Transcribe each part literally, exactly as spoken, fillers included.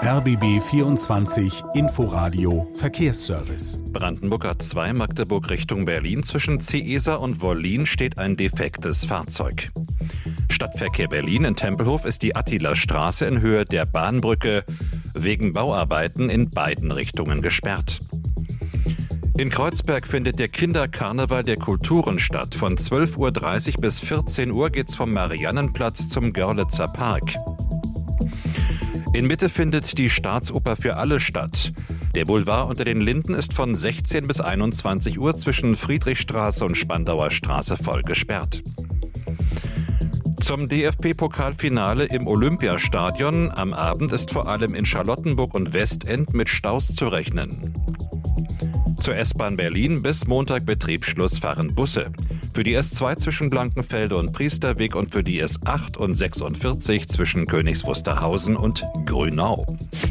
R B B vierundzwanzig Inforadio Verkehrsservice. Brandenburg A zwei, Magdeburg Richtung Berlin. Zwischen Ciesa und Wollin steht ein defektes Fahrzeug. Stadtverkehr Berlin. In Tempelhof ist die Attila-Straße in Höhe der Bahnbrücke wegen Bauarbeiten in beiden Richtungen gesperrt. In Kreuzberg findet der Kinderkarneval der Kulturen statt. Von zwölf Uhr dreißig bis vierzehn Uhr geht's vom Mariannenplatz zum Görlitzer Park. In Mitte findet die Staatsoper für alle statt. Der Boulevard unter den Linden ist von sechzehn bis einundzwanzig Uhr zwischen Friedrichstraße und Spandauer Straße voll gesperrt. Zum D F B-Pokalfinale im Olympiastadion am Abend ist vor allem in Charlottenburg und Westend mit Staus zu rechnen. Zur S-Bahn Berlin: bis Montag Betriebsschluss fahren Busse. Für die S zwei zwischen Blankenfelde und Priesterweg und für die S acht und sechsundvierzig zwischen Königs Wusterhausen und Grünau.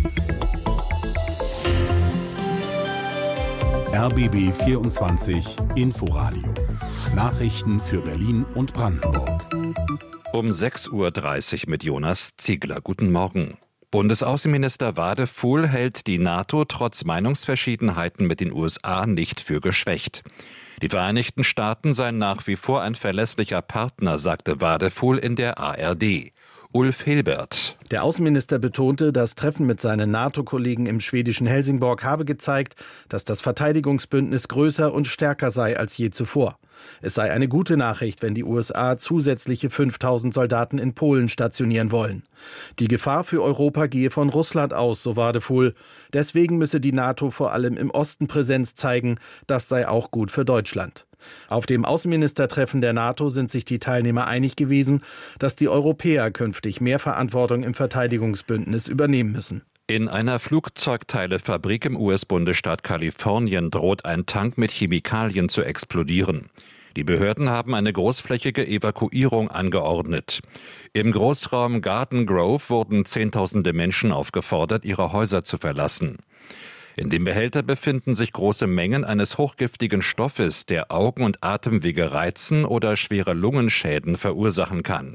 R B B vierundzwanzig Inforadio. Nachrichten für Berlin und Brandenburg. Um sechs Uhr dreißig mit Jonas Ziegler. Guten Morgen. Bundesaußenminister Wadefuhl hält die NATO trotz Meinungsverschiedenheiten mit den U S A nicht für geschwächt. Die Vereinigten Staaten seien nach wie vor ein verlässlicher Partner, sagte Wadefuhl in der A R D. Ulf Hilbert. Der Außenminister betonte, das Treffen mit seinen NATO-Kollegen im schwedischen Helsingborg habe gezeigt, dass das Verteidigungsbündnis größer und stärker sei als je zuvor. Es sei eine gute Nachricht, wenn die U S A zusätzliche fünftausend Soldaten in Polen stationieren wollen. Die Gefahr für Europa gehe von Russland aus, so Wadefuhl. Deswegen müsse die NATO vor allem im Osten Präsenz zeigen. Das sei auch gut für Deutschland. Auf dem Außenministertreffen der NATO sind sich die Teilnehmer einig gewesen, dass die Europäer künftig mehr Verantwortung im Verteidigungsbündnis übernehmen müssen. In einer Flugzeugteilefabrik im U S-Bundesstaat Kalifornien droht ein Tank mit Chemikalien zu explodieren. Die Behörden haben eine großflächige Evakuierung angeordnet. Im Großraum Garden Grove wurden Zehntausende Menschen aufgefordert, ihre Häuser zu verlassen. In dem Behälter befinden sich große Mengen eines hochgiftigen Stoffes, der Augen- und Atemwege reizen oder schwere Lungenschäden verursachen kann.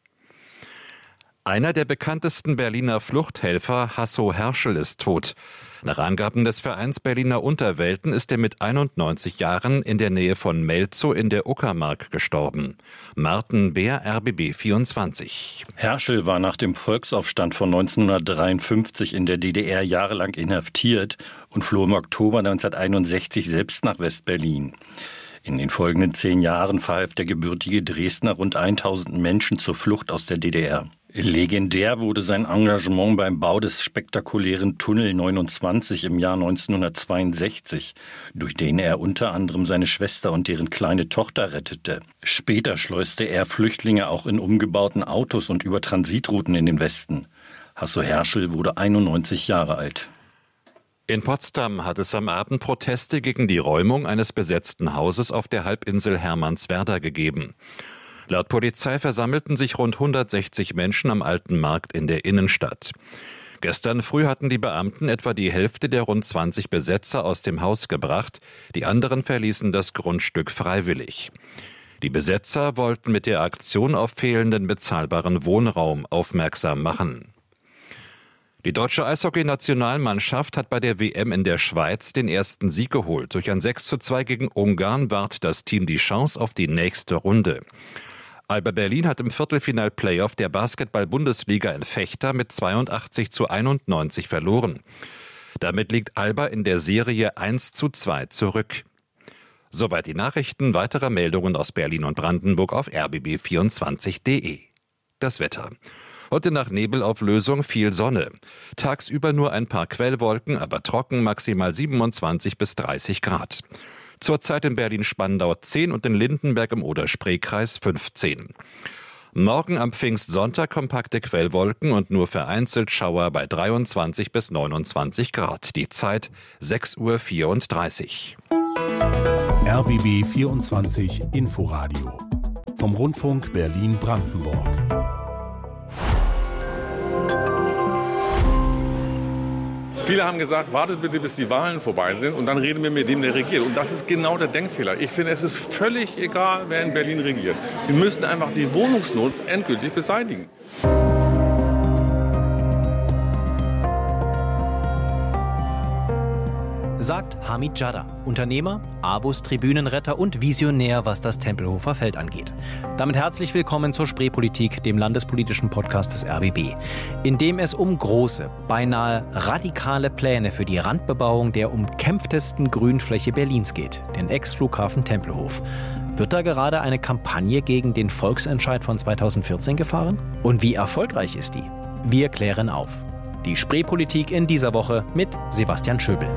Einer der bekanntesten Berliner Fluchthelfer, Hasso Herschel, ist tot. Nach Angaben des Vereins Berliner Unterwelten ist er mit einundneunzig Jahren in der Nähe von Melzow in der Uckermark gestorben. Martin Beer, R B B vierundzwanzig. Herschel war nach dem Volksaufstand von neunzehnhundertdreiundfünfzig in der D D R jahrelang inhaftiert und floh im Oktober neunzehnhunderteinundsechzig selbst nach West-Berlin. In den folgenden zehn Jahren verhalf der gebürtige Dresdner rund tausend Menschen zur Flucht aus der D D R. Legendär wurde sein Engagement beim Bau des spektakulären Tunnel neunundzwanzig im Jahr neunzehnhundertzweiundsechzig, durch den er unter anderem seine Schwester und deren kleine Tochter rettete. Später schleuste er Flüchtlinge auch in umgebauten Autos und über Transitrouten in den Westen. Hasso Herschel wurde einundneunzig Jahre alt. In Potsdam hat es am Abend Proteste gegen die Räumung eines besetzten Hauses auf der Halbinsel Hermannswerda gegeben. Laut Polizei versammelten sich rund hundertsechzig Menschen am Alten Markt in der Innenstadt. Gestern früh hatten die Beamten etwa die Hälfte der rund zwanzig Besetzer aus dem Haus gebracht. Die anderen verließen das Grundstück freiwillig. Die Besetzer wollten mit der Aktion auf fehlenden bezahlbaren Wohnraum aufmerksam machen. Die deutsche Eishockey-Nationalmannschaft hat bei der W M in der Schweiz den ersten Sieg geholt. Durch ein sechs zu zwei gegen Ungarn wahrt das Team die Chance auf die nächste Runde. Alba Berlin hat im Viertelfinal-Playoff der Basketball-Bundesliga in Vechta mit zweiundachtzig zu einundneunzig verloren. Damit liegt Alba in der Serie eins zu zwei zurück. Soweit die Nachrichten. Weitere Meldungen aus Berlin und Brandenburg auf r b b vierundzwanzig punkt d e. Das Wetter. Heute nach Nebelauflösung viel Sonne. Tagsüber nur ein paar Quellwolken, aber trocken, maximal siebenundzwanzig bis dreißig Grad. Zurzeit in Berlin-Spandau zehn und in Lindenberg im Oder-Spree-Kreis fünfzehn. Morgen am Pfingstsonntag kompakte Quellwolken und nur vereinzelt Schauer bei dreiundzwanzig bis neunundzwanzig Grad. Die Zeit sechs Uhr vierunddreißig. R B B vierundzwanzig Inforadio vom Rundfunk Berlin-Brandenburg. Viele haben gesagt, wartet bitte, bis die Wahlen vorbei sind und dann reden wir mit dem, der regiert. Und das ist genau der Denkfehler. Ich finde, es ist völlig egal, wer in Berlin regiert. Wir müssen einfach die Wohnungsnot endgültig beseitigen. sagt Hamid Jada, Unternehmer, A W O S-Tribünenretter und Visionär, was das Tempelhofer Feld angeht. Damit herzlich willkommen zur Spreepolitik, dem landespolitischen Podcast des R B B, in dem es um große, beinahe radikale Pläne für die Randbebauung der umkämpftesten Grünfläche Berlins geht, den Ex-Flughafen Tempelhof. Wird da gerade eine Kampagne gegen den Volksentscheid von zweitausendvierzehn gefahren? Und wie erfolgreich ist die? Wir klären auf. Die Spreepolitik in dieser Woche mit Sebastian Schöbel.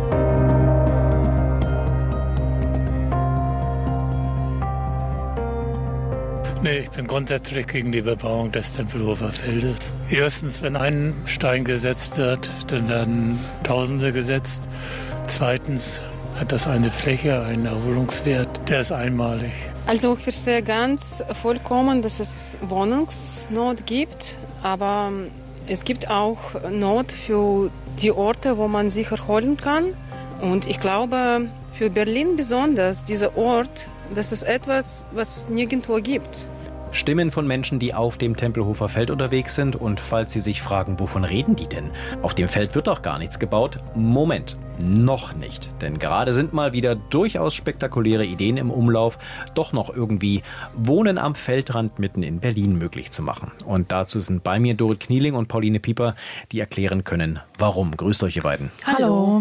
Nee, ich bin grundsätzlich gegen die Bebauung des Tempelhofer Feldes. Erstens, wenn ein Stein gesetzt wird, dann werden Tausende gesetzt. Zweitens hat das eine Fläche, einen Erholungswert, der ist einmalig. Also ich verstehe ganz vollkommen, dass es Wohnungsnot gibt, aber es gibt auch Not für die Orte, wo man sich erholen kann. Und ich glaube, für Berlin besonders, dieser Ort, das ist etwas, was es nirgendwo gibt. Stimmen von Menschen, die auf dem Tempelhofer Feld unterwegs sind. Und falls Sie sich fragen, wovon reden die denn? Auf dem Feld wird doch gar nichts gebaut. Moment, noch nicht. Denn gerade sind mal wieder durchaus spektakuläre Ideen im Umlauf, doch noch irgendwie Wohnen am Feldrand mitten in Berlin möglich zu machen. Und dazu sind bei mir Dorit Knieling und Pauline Pieper, die erklären können, warum. Grüßt euch, ihr beiden. Hallo.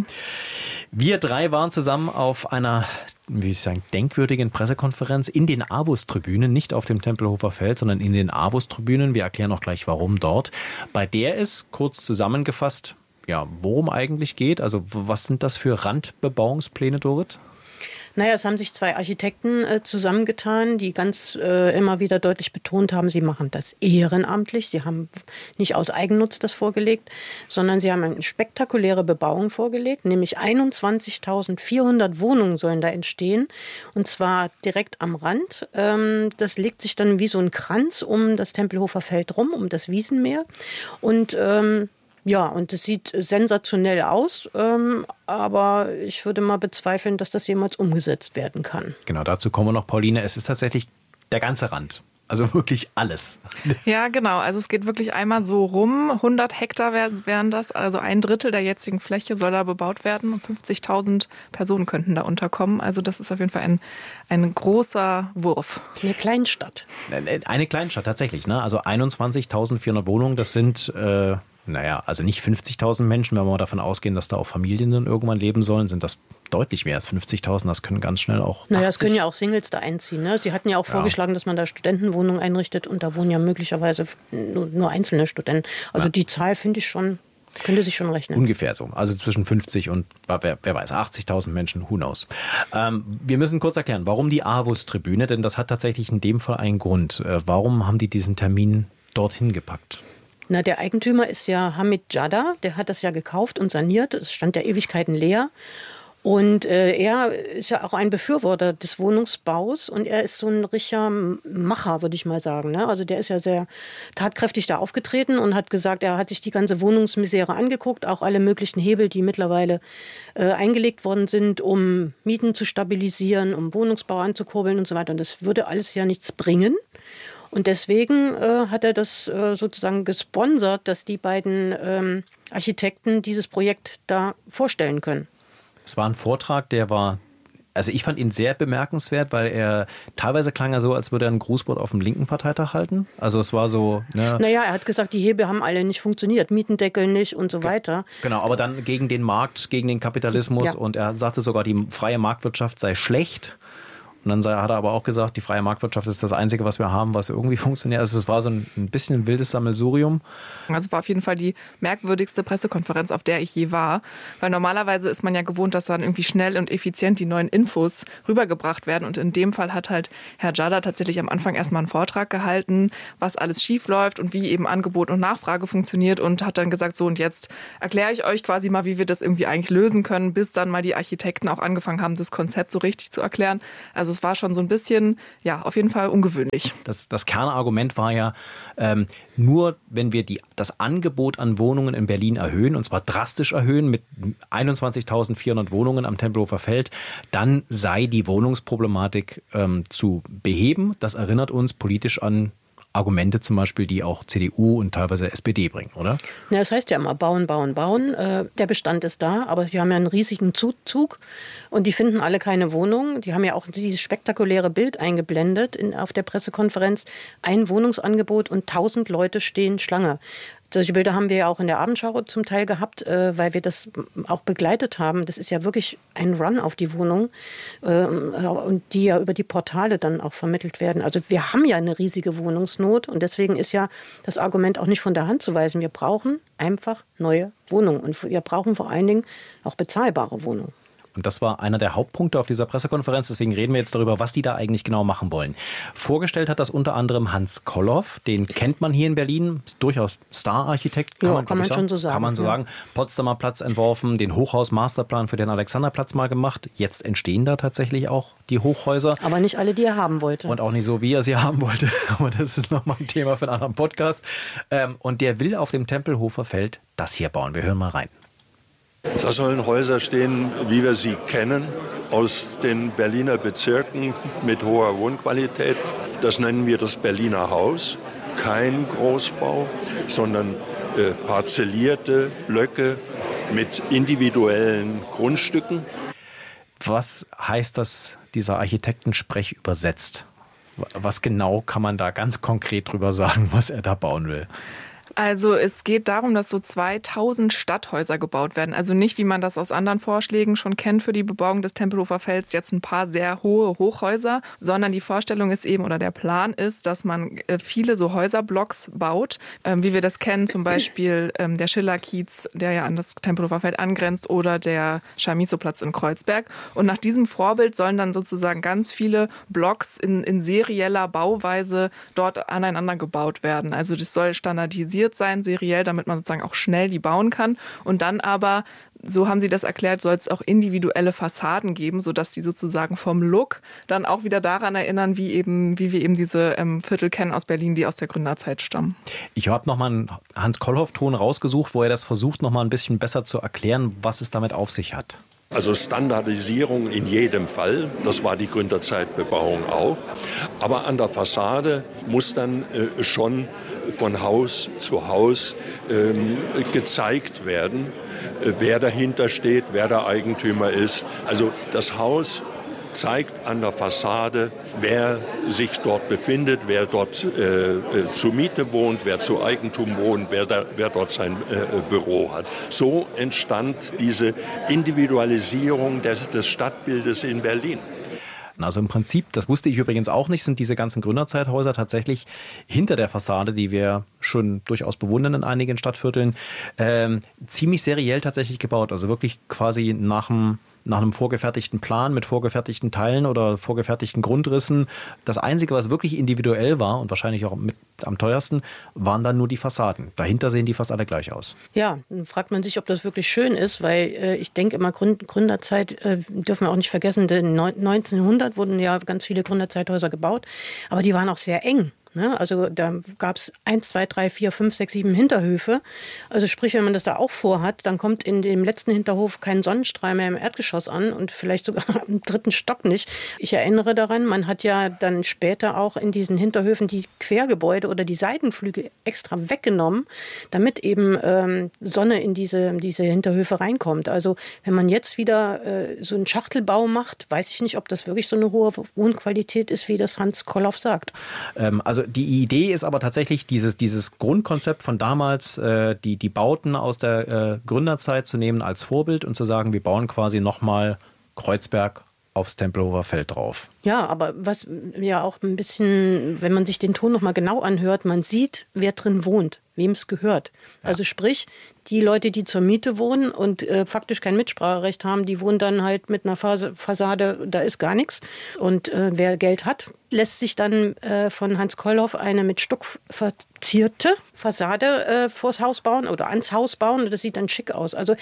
Wir drei waren zusammen auf einer, wie ich sagen, denkwürdigen Pressekonferenz in den A W O S-Tribünen, nicht auf dem Tempelhofer Feld, sondern in den A W O S-Tribünen. Wir erklären auch gleich, warum dort. Bei der es, kurz zusammengefasst, ja, worum eigentlich geht. Also was sind das für Randbebauungspläne, Dorit? Naja, es haben sich zwei Architekten äh, zusammengetan, die ganz äh, immer wieder deutlich betont haben, sie machen das ehrenamtlich. Sie haben nicht aus Eigennutz das vorgelegt, sondern sie haben eine spektakuläre Bebauung vorgelegt, nämlich einundzwanzigtausendvierhundert Wohnungen sollen da entstehen, und zwar direkt am Rand. Ähm, das legt sich dann wie so ein Kranz um das Tempelhofer Feld rum, um das Wiesenmeer, und ähm, ja, und es sieht sensationell aus, ähm, aber ich würde mal bezweifeln, dass das jemals umgesetzt werden kann. Genau, dazu kommen wir noch, Pauline. Es ist tatsächlich der ganze Rand. Also wirklich alles. Ja, genau. Also es geht wirklich einmal so rum. hundert Hektar wären das, also ein Drittel der jetzigen Fläche soll da bebaut werden und fünfzigtausend Personen könnten da unterkommen. Also das ist auf jeden Fall ein, ein großer Wurf. Eine Kleinstadt. Eine Kleinstadt, tatsächlich. Ne? Also einundzwanzigtausendvierhundert Wohnungen, das sind... Äh Naja, also nicht fünfzigtausend Menschen, wenn wir mal davon ausgehen, dass da auch Familien dann irgendwann leben sollen, sind das deutlich mehr als fünfzigtausend. Das können ganz schnell auch Naja, es können ja auch Singles da einziehen. Ne? Sie hatten ja auch ja. vorgeschlagen, dass man da Studentenwohnungen einrichtet, und da wohnen ja möglicherweise nur, nur einzelne Studenten. Also ja. die Zahl finde ich schon, könnte sich schon rechnen. Ungefähr so. Also zwischen fünfzig und, wer, wer weiß, achtzigtausend Menschen, who knows. Ähm, wir müssen kurz erklären, warum die A W O S-Tribüne, denn das hat tatsächlich in dem Fall einen Grund. Äh, warum haben die diesen Termin dorthin gepackt? Na, der Eigentümer ist ja Hamid Jada, der hat das ja gekauft und saniert. Es stand ja Ewigkeiten leer. Und äh, er ist ja auch ein Befürworter des Wohnungsbaus, und er ist so ein richtiger Macher, würde ich mal sagen. Ne? Also der ist ja sehr tatkräftig da aufgetreten und hat gesagt, er hat sich die ganze Wohnungsmisere angeguckt, auch alle möglichen Hebel, die mittlerweile äh, eingelegt worden sind, um Mieten zu stabilisieren, um Wohnungsbau anzukurbeln und so weiter. Und das würde alles ja nichts bringen. Und deswegen äh, hat er das äh, sozusagen gesponsert, dass die beiden ähm, Architekten dieses Projekt da vorstellen können. Es war ein Vortrag, der war, also ich fand ihn sehr bemerkenswert, weil er, teilweise klang er so, als würde er ein Grußwort auf dem linken Parteitag halten. Also es war so... Ne, naja, er hat gesagt, die Hebel haben alle nicht funktioniert, Mietendeckel nicht und so weiter. Genau, aber dann gegen den Markt, gegen den Kapitalismus, ja. Und er sagte sogar, die freie Marktwirtschaft sei schlecht. Und dann hat er aber auch gesagt, die freie Marktwirtschaft ist das Einzige, was wir haben, was irgendwie funktioniert. Also es war so ein, ein bisschen ein wildes Sammelsurium. Also es war auf jeden Fall die merkwürdigste Pressekonferenz, auf der ich je war. Weil normalerweise ist man ja gewohnt, dass dann irgendwie schnell und effizient die neuen Infos rübergebracht werden. Und in dem Fall hat halt Herr Jada tatsächlich am Anfang erstmal einen Vortrag gehalten, was alles schief läuft und wie eben Angebot und Nachfrage funktioniert, und hat dann gesagt, so, und jetzt erkläre ich euch quasi mal, wie wir das irgendwie eigentlich lösen können, bis dann mal die Architekten auch angefangen haben, das Konzept so richtig zu erklären. Also es war schon so ein bisschen, ja, auf jeden Fall ungewöhnlich. Das, das Kernargument war ja, ähm, nur wenn wir die, das Angebot an Wohnungen in Berlin erhöhen, und zwar drastisch erhöhen mit einundzwanzigtausendvierhundert Wohnungen am Tempelhofer Feld, dann sei die Wohnungsproblematik ähm, zu beheben. Das erinnert uns politisch an Argumente zum Beispiel, die auch C D U und teilweise S P D bringen, oder? Ja, das heißt ja immer bauen, bauen, bauen. Äh, der Bestand ist da, aber sie haben ja einen riesigen Zuzug und die finden alle keine Wohnung. Die haben ja auch dieses spektakuläre Bild eingeblendet in, auf der Pressekonferenz. Ein Wohnungsangebot und tausend Leute stehen Schlange. Solche Bilder haben wir ja auch in der Abendschau zum Teil gehabt, äh, weil wir das auch begleitet haben. Das ist ja wirklich ein Run auf die Wohnung äh, und die ja über die Portale dann auch vermittelt werden. Also wir haben ja eine riesige Wohnungsnot und deswegen ist ja das Argument auch nicht von der Hand zu weisen. Wir brauchen einfach neue Wohnungen und wir brauchen vor allen Dingen auch bezahlbare Wohnungen. Und das war einer der Hauptpunkte auf dieser Pressekonferenz. Deswegen reden wir jetzt darüber, was die da eigentlich genau machen wollen. Vorgestellt hat das unter anderem Hans Kollhoff. Den kennt man hier in Berlin. Ist durchaus Star-Architekt. Kann ja, man, kann man schon so sagen. Kann man so ja. sagen. Potsdamer Platz entworfen, den Hochhaus-Masterplan für den Alexanderplatz mal gemacht. Jetzt entstehen da tatsächlich auch die Hochhäuser. Aber nicht alle, die er haben wollte. Und auch nicht so, wie er sie haben wollte. Aber das ist nochmal ein Thema für einen anderen Podcast. Und der will auf dem Tempelhofer Feld das hier bauen. Wir hören mal rein. Da sollen Häuser stehen, wie wir sie kennen, aus den Berliner Bezirken mit hoher Wohnqualität. Das nennen wir das Berliner Haus. Kein Großbau, sondern äh, parzellierte Blöcke mit individuellen Grundstücken. Was heißt das, dieser Architektensprech übersetzt? Was genau kann man da ganz konkret drüber sagen, was er da bauen will? Also es geht darum, dass so zweitausend Stadthäuser gebaut werden. Also nicht, wie man das aus anderen Vorschlägen schon kennt für die Bebauung des Tempelhofer Felds, jetzt ein paar sehr hohe Hochhäuser, sondern die Vorstellung ist eben oder der Plan ist, dass man viele so Häuserblocks baut, wie wir das kennen, zum Beispiel der Schillerkiez, der ja an das Tempelhofer Feld angrenzt, oder der Chamizo-Platz in Kreuzberg. Und nach diesem Vorbild sollen dann sozusagen ganz viele Blocks in, in serieller Bauweise dort aneinander gebaut werden. Also das soll standardisiert sein, seriell, damit man sozusagen auch schnell die bauen kann. Und dann aber, so haben sie das erklärt, soll es auch individuelle Fassaden geben, sodass die sozusagen vom Look dann auch wieder daran erinnern, wie eben, wie wir eben diese ähm, Viertel kennen aus Berlin, die aus der Gründerzeit stammen. Ich habe nochmal einen Hans-Kollhoff-Ton rausgesucht, wo er das versucht, nochmal ein bisschen besser zu erklären, was es damit auf sich hat. Also Standardisierung in jedem Fall, das war die Gründerzeitbebauung auch. Aber an der Fassade muss dann äh, schon von Haus zu Haus ähm, gezeigt werden, äh, wer dahinter steht, wer der Eigentümer ist. Also das Haus zeigt an der Fassade, wer sich dort befindet, wer dort äh, äh, zur Miete wohnt, wer zu Eigentum wohnt, wer, da, wer dort sein äh, Büro hat. So entstand diese Individualisierung des, des Stadtbildes in Berlin. Also im Prinzip, das wusste ich übrigens auch nicht, sind diese ganzen Gründerzeithäuser tatsächlich hinter der Fassade, die wir schon durchaus bewundern in einigen Stadtvierteln, ähm, ziemlich seriell tatsächlich gebaut. Also wirklich quasi nach dem nach einem vorgefertigten Plan mit vorgefertigten Teilen oder vorgefertigten Grundrissen. Das Einzige, was wirklich individuell war und wahrscheinlich auch mit am teuersten, waren dann nur die Fassaden. Dahinter sehen die fast alle gleich aus. Ja, dann fragt man sich, ob das wirklich schön ist, weil äh, ich denke immer, Gründ- Gründerzeit äh, dürfen wir auch nicht vergessen, denn neunzehnhundert wurden ja ganz viele Gründerzeithäuser gebaut, aber die waren auch sehr eng. Also da gab es eins, zwei, drei, vier, fünf, sechs, sieben Hinterhöfe. Also sprich, wenn man das da auch vorhat, dann kommt in dem letzten Hinterhof kein Sonnenstrahl mehr im Erdgeschoss an und vielleicht sogar im dritten Stock nicht. Ich erinnere daran, man hat ja dann später auch in diesen Hinterhöfen die Quergebäude oder die Seitenflügel extra weggenommen, damit eben ähm, Sonne in diese, diese Hinterhöfe reinkommt. Also wenn man jetzt wieder äh, so einen Schachtelbau macht, weiß ich nicht, ob das wirklich so eine hohe Wohnqualität ist, wie das Hans Kollhoff sagt. Ähm, also die Idee ist aber tatsächlich, dieses, dieses Grundkonzept von damals, äh, die, die Bauten aus der äh, Gründerzeit zu nehmen als Vorbild und zu sagen, wir bauen quasi nochmal Kreuzberg aufs Tempelhofer Feld drauf. Ja, aber was ja auch ein bisschen, wenn man sich den Ton nochmal genau anhört, man sieht, wer drin wohnt, wem es gehört. Ja. Also sprich, die Leute, die zur Miete wohnen und äh, faktisch kein Mitspracherecht haben, die wohnen dann halt mit einer Fassade, da ist gar nichts. Und äh, wer Geld hat, lässt sich dann äh, von Hans Kollhoff eine mit Stuck verzierte Fassade äh, vors Haus bauen oder ans Haus bauen und das sieht dann schick aus. Also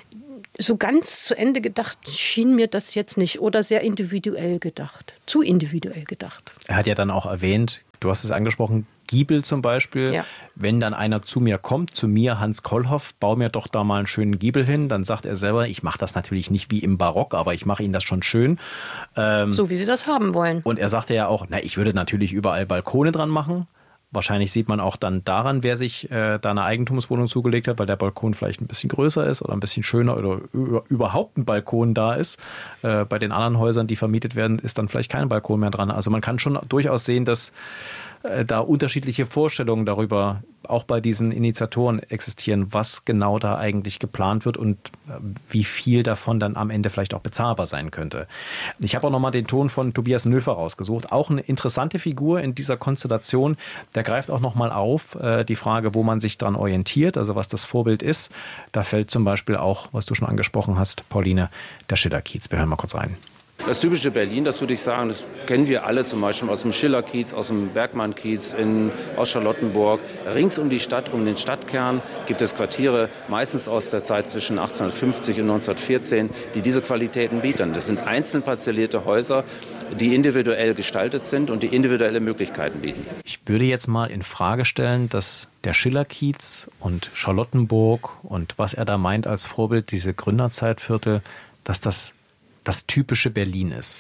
so ganz zu Ende gedacht schien mir das jetzt nicht oder sehr individuell gedacht, zu individuell gedacht. Er hat ja dann auch erwähnt, du hast es angesprochen, Giebel zum Beispiel. Ja. Wenn dann einer zu mir kommt, zu mir, Hans Kollhoff, bau mir doch da mal einen schönen Giebel hin, dann sagt er selber, ich mache das natürlich nicht wie im Barock, aber ich mache Ihnen das schon schön. Ähm, so wie Sie das haben wollen. Und er sagte ja auch, na, ich würde natürlich überall Balkone dran machen. Wahrscheinlich sieht man auch dann daran, wer sich äh, da eine Eigentumswohnung zugelegt hat, weil der Balkon vielleicht ein bisschen größer ist oder ein bisschen schöner oder über, überhaupt ein Balkon da ist. Äh, bei den anderen Häusern, die vermietet werden, ist dann vielleicht kein Balkon mehr dran. Also man kann schon durchaus sehen, dass äh, da unterschiedliche Vorstellungen darüber auch bei diesen Initiatoren existieren, was genau da eigentlich geplant wird und wie viel davon dann am Ende vielleicht auch bezahlbar sein könnte. Ich habe auch nochmal den Ton von Tobias Nöfer rausgesucht. Auch eine interessante Figur in dieser Konstellation. Der greift auch nochmal auf äh, die Frage, wo man sich dran orientiert, also was das Vorbild ist. Da fällt zum Beispiel auch, was du schon angesprochen hast, Pauline, der Schillerkiez. Wir hören mal kurz rein. Das typische Berlin, das würde ich sagen, das kennen wir alle zum Beispiel aus dem Schillerkiez, aus dem Bergmann-Kiez, in, aus Charlottenburg. Rings um die Stadt, um den Stadtkern gibt es Quartiere, meistens aus der Zeit zwischen achtzehnhundertfünfzig und neunzehnhundertvierzehn, die diese Qualitäten bieten. Das sind einzeln parzellierte Häuser, die individuell gestaltet sind und die individuelle Möglichkeiten bieten. Ich würde jetzt mal in Frage stellen, dass der Schillerkiez und Charlottenburg und was er da meint als Vorbild, diese Gründerzeitviertel, dass das das typische Berlin ist.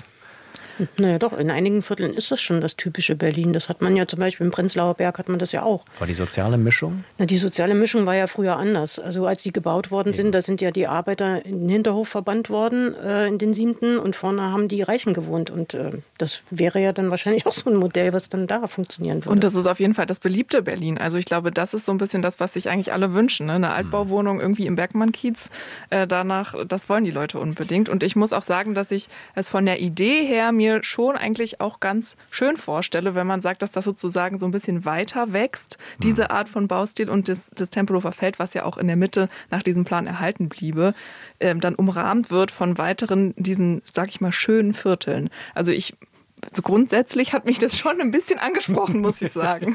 Naja doch, in einigen Vierteln ist das schon das typische Berlin. Das hat man ja zum Beispiel im Prenzlauer Berg hat man das ja auch. Aber die soziale Mischung? Na, die soziale Mischung war ja früher anders. Also als die gebaut worden sind, da sind ja die Arbeiter in den Hinterhof verbannt worden, äh, in den siebten, und vorne haben die Reichen gewohnt. Und äh, das wäre ja dann wahrscheinlich auch so ein Modell, was dann da funktionieren würde. Und das ist auf jeden Fall das beliebte Berlin. Also ich glaube, das ist so ein bisschen das, was sich eigentlich alle wünschen. Ne? Eine Altbauwohnung irgendwie im Bergmann-Kiez, äh, danach, das wollen die Leute unbedingt. Und ich muss auch sagen, dass ich es von der Idee her mir schon eigentlich auch ganz schön vorstelle, wenn man sagt, dass das sozusagen so ein bisschen weiter wächst, diese Art von Baustil, und das, das Tempelhofer Feld, was ja auch in der Mitte nach diesem Plan erhalten bliebe, äh, dann umrahmt wird von weiteren diesen, sag ich mal, schönen Vierteln. Also ich Also grundsätzlich hat mich das schon ein bisschen angesprochen, muss ich sagen.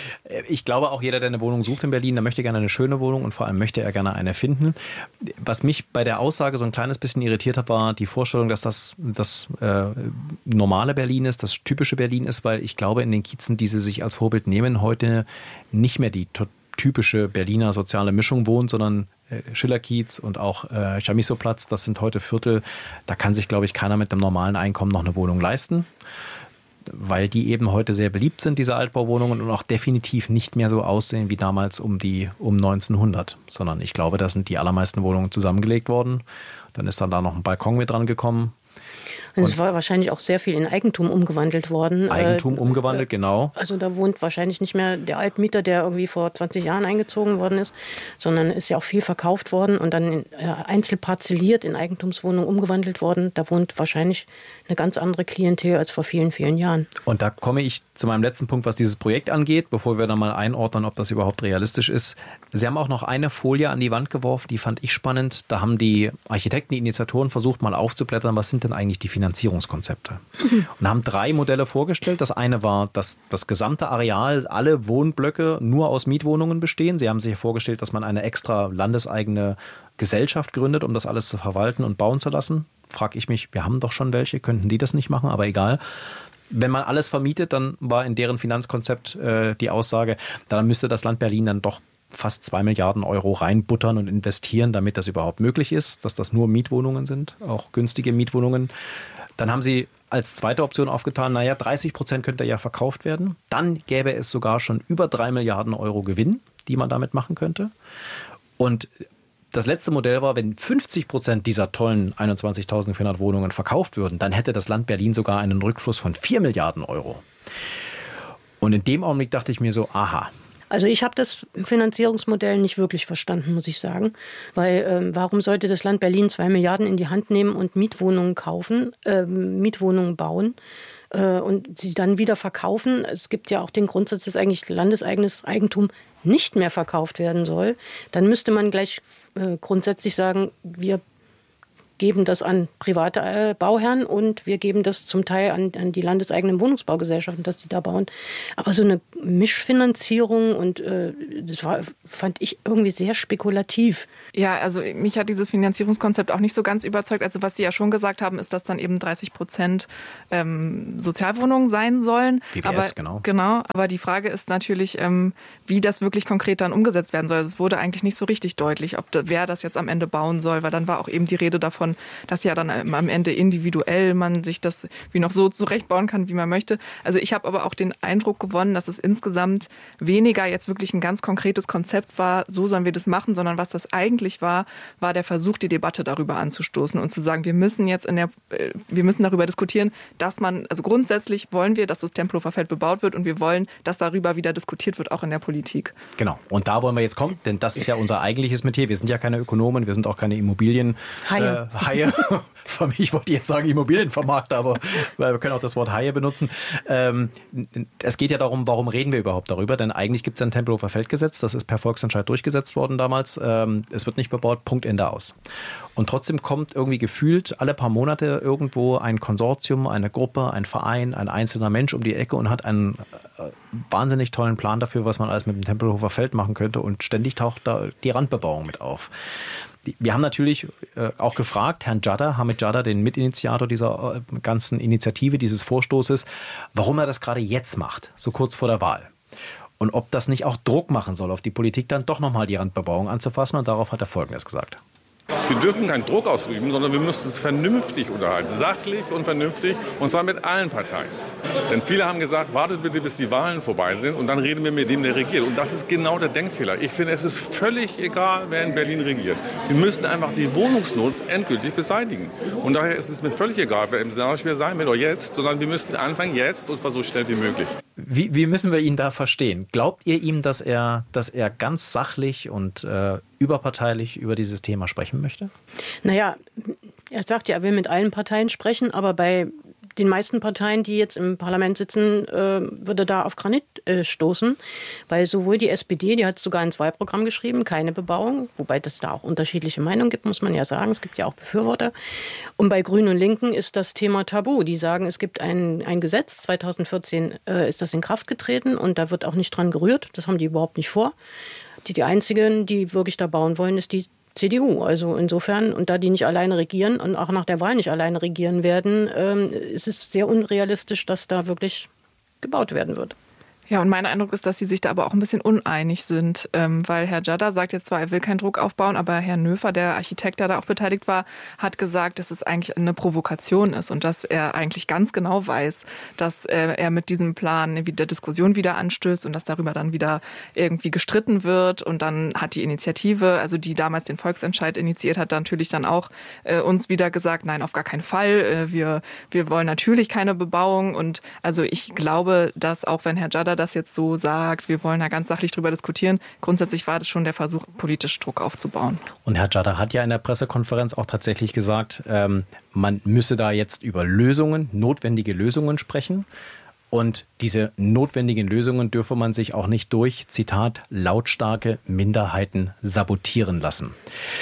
Ich glaube auch, jeder, der eine Wohnung sucht in Berlin, der möchte gerne eine schöne Wohnung und vor allem möchte er gerne eine finden. Was mich bei der Aussage so ein kleines bisschen irritiert hat, war die Vorstellung, dass das das äh, normale Berlin ist, das typische Berlin ist, weil ich glaube, in den Kiezen, die sie sich als Vorbild nehmen, heute nicht mehr die typische Berliner soziale Mischung wohnt, sondern Schillerkiez und auch äh, Chamisso-Platz, das sind heute Viertel, da kann sich, glaube ich, keiner mit einem normalen Einkommen noch eine Wohnung leisten, weil die eben heute sehr beliebt sind, diese Altbauwohnungen, und auch definitiv nicht mehr so aussehen wie damals um die um neunzehnhundert, sondern ich glaube, da sind die allermeisten Wohnungen zusammengelegt worden. Dann ist dann da noch ein Balkon mit dran gekommen. Und es war wahrscheinlich auch sehr viel in Eigentum umgewandelt worden. Eigentum äh, umgewandelt, genau. Also da wohnt wahrscheinlich nicht mehr der Altmieter, der irgendwie vor zwanzig Jahren eingezogen worden ist, sondern ist ja auch viel verkauft worden und dann in, äh, einzelparzelliert in Eigentumswohnungen umgewandelt worden. Da wohnt wahrscheinlich eine ganz andere Klientel als vor vielen, vielen Jahren. Und da komme ich zu meinem letzten Punkt, was dieses Projekt angeht, bevor wir dann mal einordnen, ob das überhaupt realistisch ist. Sie haben auch noch eine Folie an die Wand geworfen, die fand ich spannend. Da haben die Architekten, die Initiatoren versucht, mal aufzublättern, was sind denn eigentlich die Finanzierungskonzepte? Mhm. Und haben drei Modelle vorgestellt. Das eine war, dass das gesamte Areal, alle Wohnblöcke nur aus Mietwohnungen bestehen. Sie haben sich vorgestellt, dass man eine extra landeseigene Gesellschaft gründet, um das alles zu verwalten und bauen zu lassen. Frage ich mich, wir haben doch schon welche, könnten die das nicht machen, aber egal. Wenn man alles vermietet, dann war in deren Finanzkonzept äh, die Aussage, dann müsste das Land Berlin dann doch fast zwei Milliarden Euro reinbuttern und investieren, damit das überhaupt möglich ist, dass das nur Mietwohnungen sind, auch günstige Mietwohnungen. Dann haben sie als zweite Option aufgetan, naja, dreißig Prozent könnte ja verkauft werden. Dann gäbe es sogar schon über drei Milliarden Euro Gewinn, die man damit machen könnte. Und das letzte Modell war, wenn fünfzig Prozent dieser tollen einundzwanzigtausendvierhundert Wohnungen verkauft würden, dann hätte das Land Berlin sogar einen Rückfluss von vier Milliarden Euro. Und in dem Augenblick dachte ich mir so, aha. Also ich habe das Finanzierungsmodell nicht wirklich verstanden, muss ich sagen. Weil ähm, warum sollte das Land Berlin zwei Milliarden in die Hand nehmen und Mietwohnungen kaufen, äh, Mietwohnungen bauen äh, und sie dann wieder verkaufen? Es gibt ja auch den Grundsatz, dass eigentlich landeseigenes Eigentum nicht mehr verkauft werden soll. Dann müsste man gleich äh, grundsätzlich sagen, wir geben das an private äh, Bauherren und wir geben das zum Teil an, an die landeseigenen Wohnungsbaugesellschaften, dass die da bauen. Aber so eine Mischfinanzierung, und äh, das war, fand ich irgendwie sehr spekulativ. Ja, also mich hat dieses Finanzierungskonzept auch nicht so ganz überzeugt. Also was Sie ja schon gesagt haben, ist, dass dann eben dreißig Prozent ähm, Sozialwohnungen sein sollen. W B S, aber, genau. Genau, aber die Frage ist natürlich, ähm, wie das wirklich konkret dann umgesetzt werden soll. Also es wurde eigentlich nicht so richtig deutlich, ob da, wer das jetzt am Ende bauen soll, weil dann war auch eben die Rede davon, davon, dass ja dann am Ende individuell man sich das wie noch so zurechtbauen kann, wie man möchte. Also ich habe aber auch den Eindruck gewonnen, dass es insgesamt weniger jetzt wirklich ein ganz konkretes Konzept war, so sollen wir das machen, sondern was das eigentlich war, war der Versuch, die Debatte darüber anzustoßen und zu sagen, wir müssen jetzt in der, wir müssen darüber diskutieren, dass man, also grundsätzlich wollen wir, dass das Tempelhofer Feld bebaut wird und wir wollen, dass darüber wieder diskutiert wird, auch in der Politik. Genau. Und da wollen wir jetzt kommen, denn das ist ja unser eigentliches Metier. Wir sind ja keine Ökonomen, wir sind auch keine Immobilien Haie. Äh, Haie. Für mich wollte ich jetzt sagen Immobilienvermarkter, aber wir können auch das Wort Haie benutzen. Ähm, es geht ja darum, warum reden wir überhaupt darüber? Denn eigentlich gibt es ein Tempelhofer Feldgesetz, das ist per Volksentscheid durchgesetzt worden damals. Ähm, es wird nicht bebaut, Punkt, Ende, aus. Und trotzdem kommt irgendwie gefühlt alle paar Monate irgendwo ein Konsortium, eine Gruppe, ein Verein, ein einzelner Mensch um die Ecke und hat einen äh, wahnsinnig tollen Plan dafür, was man alles mit dem Tempelhofer Feld machen könnte, und ständig taucht da die Randbebauung mit auf. Wir haben natürlich äh, auch gefragt, Herrn Jadder, Hamid Jadder, den Mitinitiator dieser äh, ganzen Initiative, dieses Vorstoßes, warum er das gerade jetzt macht, so kurz vor der Wahl. Und ob das nicht auch Druck machen soll auf die Politik, dann doch nochmal die Randbebauung anzufassen. Und darauf hat er Folgendes gesagt. Wir dürfen keinen Druck ausüben, sondern wir müssen es vernünftig unterhalten, sachlich und vernünftig, und zwar mit allen Parteien. Denn viele haben gesagt, wartet bitte, bis die Wahlen vorbei sind und dann reden wir mit dem, der regiert. Und das ist genau der Denkfehler. Ich finde, es ist völlig egal, wer in Berlin regiert. Wir müssen einfach die Wohnungsnot endgültig beseitigen. Und daher ist es mir völlig egal, wer im Senatspiel sein will oder jetzt, sondern wir müssen anfangen jetzt, und zwar so schnell wie möglich. Wie, wie müssen wir ihn da verstehen? Glaubt ihr ihm, dass er, dass er ganz sachlich und äh, überparteilich über dieses Thema sprechen möchte? Naja, er sagt ja, er will mit allen Parteien sprechen, aber bei den meisten Parteien, die jetzt im Parlament sitzen, äh, würde da auf Granit äh, stoßen, weil sowohl die S P D, die hat sogar ins Wahlprogramm geschrieben, keine Bebauung, wobei es da auch unterschiedliche Meinungen gibt, muss man ja sagen, es gibt ja auch Befürworter. Und bei Grünen und Linken ist das Thema tabu. Die sagen, es gibt ein, ein Gesetz, zweitausendvierzehn äh, ist das in Kraft getreten und da wird auch nicht dran gerührt, das haben die überhaupt nicht vor. Die, die einzigen, die wirklich da bauen wollen, ist die C D U. Also insofern, und da die nicht alleine regieren und auch nach der Wahl nicht alleine regieren werden, ähm, ist es sehr unrealistisch, dass da wirklich gebaut werden wird. Ja, und mein Eindruck ist, dass sie sich da aber auch ein bisschen uneinig sind, ähm, weil Herr Jadder sagt jetzt zwar, er will keinen Druck aufbauen, aber Herr Nöfer, der Architekt, der da auch beteiligt war, hat gesagt, dass es eigentlich eine Provokation ist und dass er eigentlich ganz genau weiß, dass äh, er mit diesem Plan der Diskussion wieder anstößt und dass darüber dann wieder irgendwie gestritten wird. Und dann hat die Initiative, also die damals den Volksentscheid initiiert hat, natürlich dann auch äh, uns wieder gesagt, nein, auf gar keinen Fall, äh, wir, wir wollen natürlich keine Bebauung. Und also ich glaube, dass auch wenn Herr Jadder das jetzt so sagt, wir wollen da ganz sachlich drüber diskutieren. Grundsätzlich war das schon der Versuch, politisch Druck aufzubauen. Und Herr Jadder hat ja in der Pressekonferenz auch tatsächlich gesagt, ähm, man müsse da jetzt über Lösungen, notwendige Lösungen sprechen. Und diese notwendigen Lösungen dürfe man sich auch nicht durch, Zitat, lautstarke Minderheiten sabotieren lassen.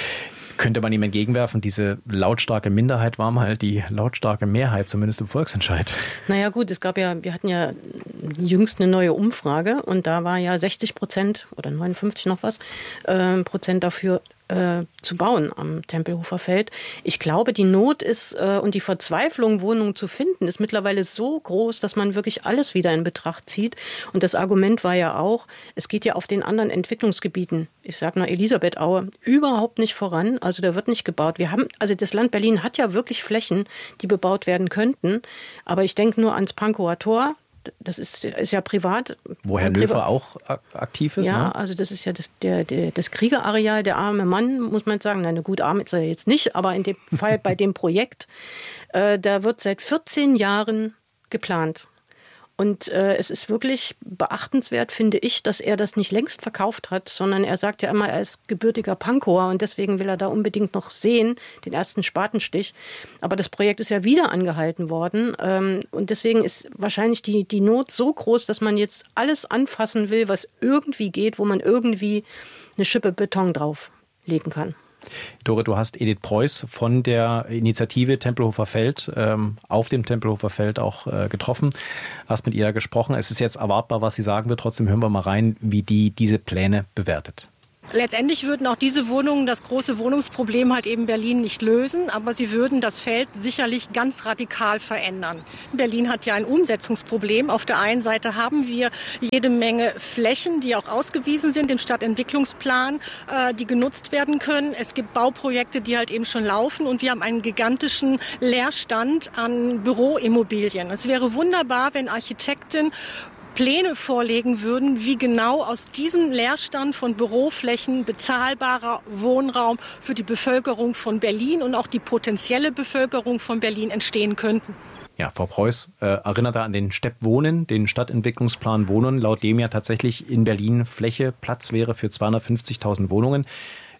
Könnte man ihm entgegenwerfen, diese lautstarke Minderheit war mal die lautstarke Mehrheit, zumindest im Volksentscheid. Naja gut, es gab ja, wir hatten ja jüngst eine neue Umfrage und da war ja sechzig Prozent oder neunundfünfzig noch was äh, Prozent dafür, äh, zu bauen am Tempelhofer Feld. Ich glaube, die Not ist äh, und die Verzweiflung, Wohnungen zu finden, ist mittlerweile so groß, dass man wirklich alles wieder in Betracht zieht. Und das Argument war ja auch, es geht ja auf den anderen Entwicklungsgebieten, ich sage nur Elisabethaue, überhaupt nicht voran. Also da wird nicht gebaut. Wir haben, also das Land Berlin hat ja wirklich Flächen, die bebaut werden könnten. Aber ich denke nur ans Pankower Tor. Das ist, ist ja privat. Wo Herr Nöfer auch aktiv ist. Ja, ne? also das ist ja das, der, der, das Kriegerareal, der arme Mann, muss man sagen. Nein, gut, arm ist er jetzt nicht, aber in dem Fall bei dem Projekt, äh, da wird seit vierzehn Jahren geplant. Und äh, es ist wirklich beachtenswert, finde ich, dass er das nicht längst verkauft hat, sondern er sagt ja immer, er ist gebürtiger Pankower und deswegen will er da unbedingt noch sehen, den ersten Spatenstich. Aber das Projekt ist ja wieder angehalten worden ähm, und deswegen ist wahrscheinlich die, die Not so groß, dass man jetzt alles anfassen will, was irgendwie geht, wo man irgendwie eine Schippe Beton drauflegen kann. Dore, du hast Edith Preuß von der Initiative Tempelhofer Feld ähm, auf dem Tempelhofer Feld auch äh, getroffen, hast mit ihr gesprochen. Es ist jetzt erwartbar, was sie sagen wird. Trotzdem hören wir mal rein, wie die diese Pläne bewertet. Letztendlich würden auch diese Wohnungen das große Wohnungsproblem halt eben Berlin nicht lösen, aber sie würden das Feld sicherlich ganz radikal verändern. Berlin hat ja ein Umsetzungsproblem. Auf der einen Seite haben wir jede Menge Flächen, die auch ausgewiesen sind im Stadtentwicklungsplan, äh, die genutzt werden können. Es gibt Bauprojekte, die halt eben schon laufen und wir haben einen gigantischen Leerstand an Büroimmobilien. Es wäre wunderbar, wenn Architekten Pläne vorlegen würden, wie genau aus diesem Leerstand von Büroflächen bezahlbarer Wohnraum für die Bevölkerung von Berlin und auch die potenzielle Bevölkerung von Berlin entstehen könnten. Ja, Frau Preuß äh, erinnert da an den Stepp Wohnen, den Stadtentwicklungsplan Wohnen, laut dem ja tatsächlich in Berlin Fläche, Platz wäre für zweihundertfünfzigtausend Wohnungen.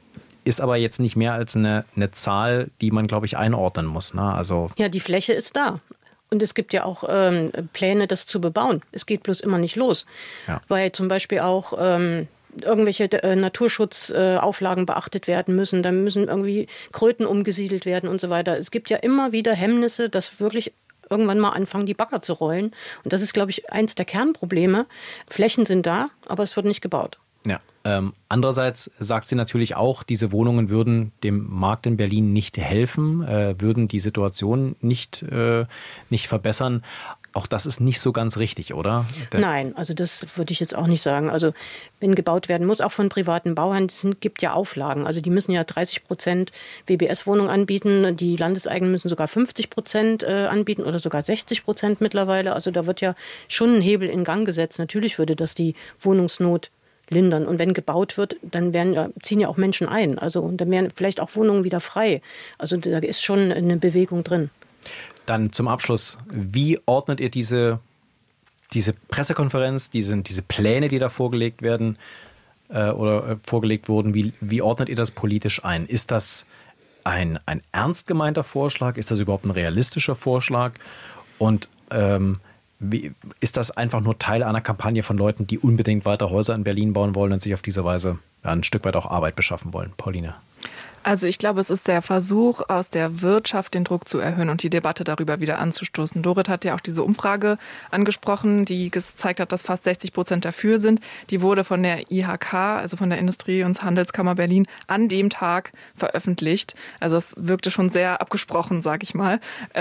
Ist aber jetzt nicht mehr als eine, eine Zahl, die man, glaube ich, einordnen muss. Ne? Also ja, die Fläche ist da. Und es gibt ja auch ähm, Pläne, das zu bebauen. Es geht bloß immer nicht los. Ja. Weil zum Beispiel auch ähm, irgendwelche äh, Naturschutzauflagen äh, beachtet werden müssen. Da müssen irgendwie Kröten umgesiedelt werden und so weiter. Es gibt ja immer wieder Hemmnisse, dass wirklich irgendwann mal anfangen, die Bagger zu rollen. Und das ist, glaube ich, eins der Kernprobleme. Flächen sind da, aber es wird nicht gebaut. Ja. Ähm, andererseits sagt sie natürlich auch, diese Wohnungen würden dem Markt in Berlin nicht helfen, äh, würden die Situation nicht, äh, nicht verbessern. Auch das ist nicht so ganz richtig, oder? Der Nein, also das würde ich jetzt auch nicht sagen. Also wenn gebaut werden muss, auch von privaten Bauern, es gibt ja Auflagen. Also die müssen ja dreißig Prozent W B S-Wohnungen anbieten. Die Landeseigenen müssen sogar fünfzig Prozent äh, anbieten oder sogar sechzig Prozent mittlerweile. Also da wird ja schon ein Hebel in Gang gesetzt. Natürlich würde das die Wohnungsnot lindern. Und wenn gebaut wird, dann werden ja, ziehen ja auch Menschen ein. Also und dann wären vielleicht auch Wohnungen wieder frei. Also da ist schon eine Bewegung drin. Dann zum Abschluss, wie ordnet ihr diese, diese Pressekonferenz, diese, diese Pläne, die da vorgelegt werden äh, oder äh, vorgelegt wurden, wie, wie ordnet ihr das politisch ein? Ist das ein, ein ernst gemeinter Vorschlag? Ist das überhaupt ein realistischer Vorschlag? Und ähm, Wie, ist das einfach nur Teil einer Kampagne von Leuten, die unbedingt weiter Häuser in Berlin bauen wollen und sich auf diese Weise ja, ein Stück weit auch Arbeit beschaffen wollen? Pauline. Also ich glaube, es ist der Versuch, aus der Wirtschaft den Druck zu erhöhen und die Debatte darüber wieder anzustoßen. Dorit hat ja auch diese Umfrage angesprochen, die gezeigt hat, dass fast sechzig Prozent dafür sind. Die wurde von der I H K, also von der Industrie- und Handelskammer Berlin, an dem Tag veröffentlicht. Also es wirkte schon sehr abgesprochen, sage ich mal.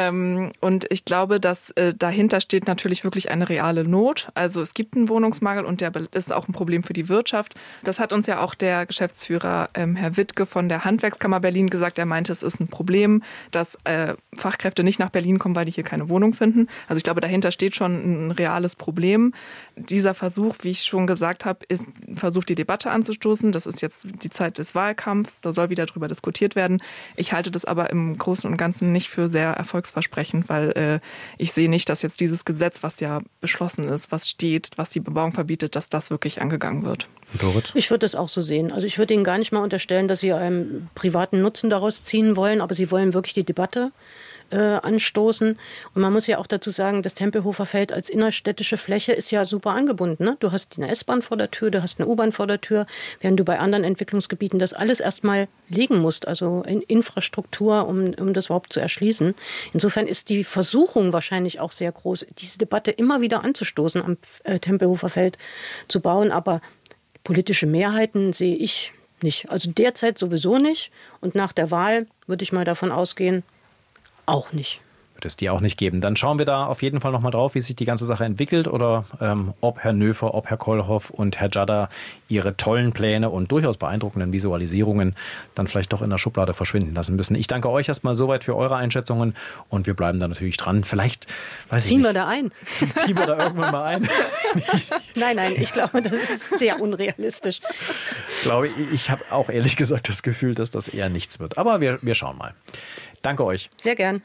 Und ich glaube, dass dahinter steht natürlich wirklich eine reale Not. Also es gibt einen Wohnungsmangel und der ist auch ein Problem für die Wirtschaft. Das hat uns ja auch der Geschäftsführer Herr Wittke von der Handwerkskammer Kammer gesagt, er meinte, es ist ein Problem, dass äh, Fachkräfte nicht nach Berlin kommen, weil die hier keine Wohnung finden. Also ich glaube, dahinter steht schon ein reales Problem. Dieser Versuch, wie ich schon gesagt habe, ist ein Versuch, die Debatte anzustoßen. Das ist jetzt die Zeit des Wahlkampfs, da soll wieder drüber diskutiert werden. Ich halte das aber im Großen und Ganzen nicht für sehr erfolgsversprechend, weil äh, ich sehe nicht, dass jetzt dieses Gesetz, was ja beschlossen ist, was steht, was die Bebauung verbietet, dass das wirklich angegangen wird. Dorit? Ich würde es auch so sehen. Also ich würde Ihnen gar nicht mal unterstellen, dass Sie einen privaten Nutzen daraus ziehen wollen, aber Sie wollen wirklich die Debatte äh, anstoßen. Und man muss ja auch dazu sagen, das Tempelhofer Feld als innerstädtische Fläche ist ja super angebunden. Ne? Du hast eine S-Bahn vor der Tür, du hast eine U-Bahn vor der Tür, während du bei anderen Entwicklungsgebieten das alles erstmal legen musst, also in Infrastruktur, um, um das überhaupt zu erschließen. Insofern ist die Versuchung wahrscheinlich auch sehr groß, diese Debatte immer wieder anzustoßen, am äh, Tempelhofer Feld zu bauen, aber politische Mehrheiten sehe ich nicht. Also derzeit sowieso nicht. Und nach der Wahl würde ich mal davon ausgehen, auch nicht. Wird es die auch nicht geben. Dann schauen wir da auf jeden Fall noch mal drauf, wie sich die ganze Sache entwickelt oder ähm, ob Herr Nöfer, ob Herr Kollhoff und Herr Jada ihre tollen Pläne und durchaus beeindruckenden Visualisierungen dann vielleicht doch in der Schublade verschwinden lassen müssen. Ich danke euch erstmal soweit für eure Einschätzungen und wir bleiben da natürlich dran. Vielleicht, weiß Ziehen ich nicht. wir da ein? Ziehen wir da irgendwann mal ein? Nein, nein, ich glaube, das ist sehr unrealistisch. Ich glaube, ich habe auch ehrlich gesagt das Gefühl, dass das eher nichts wird. Aber wir, wir schauen mal. Danke euch. Sehr gern.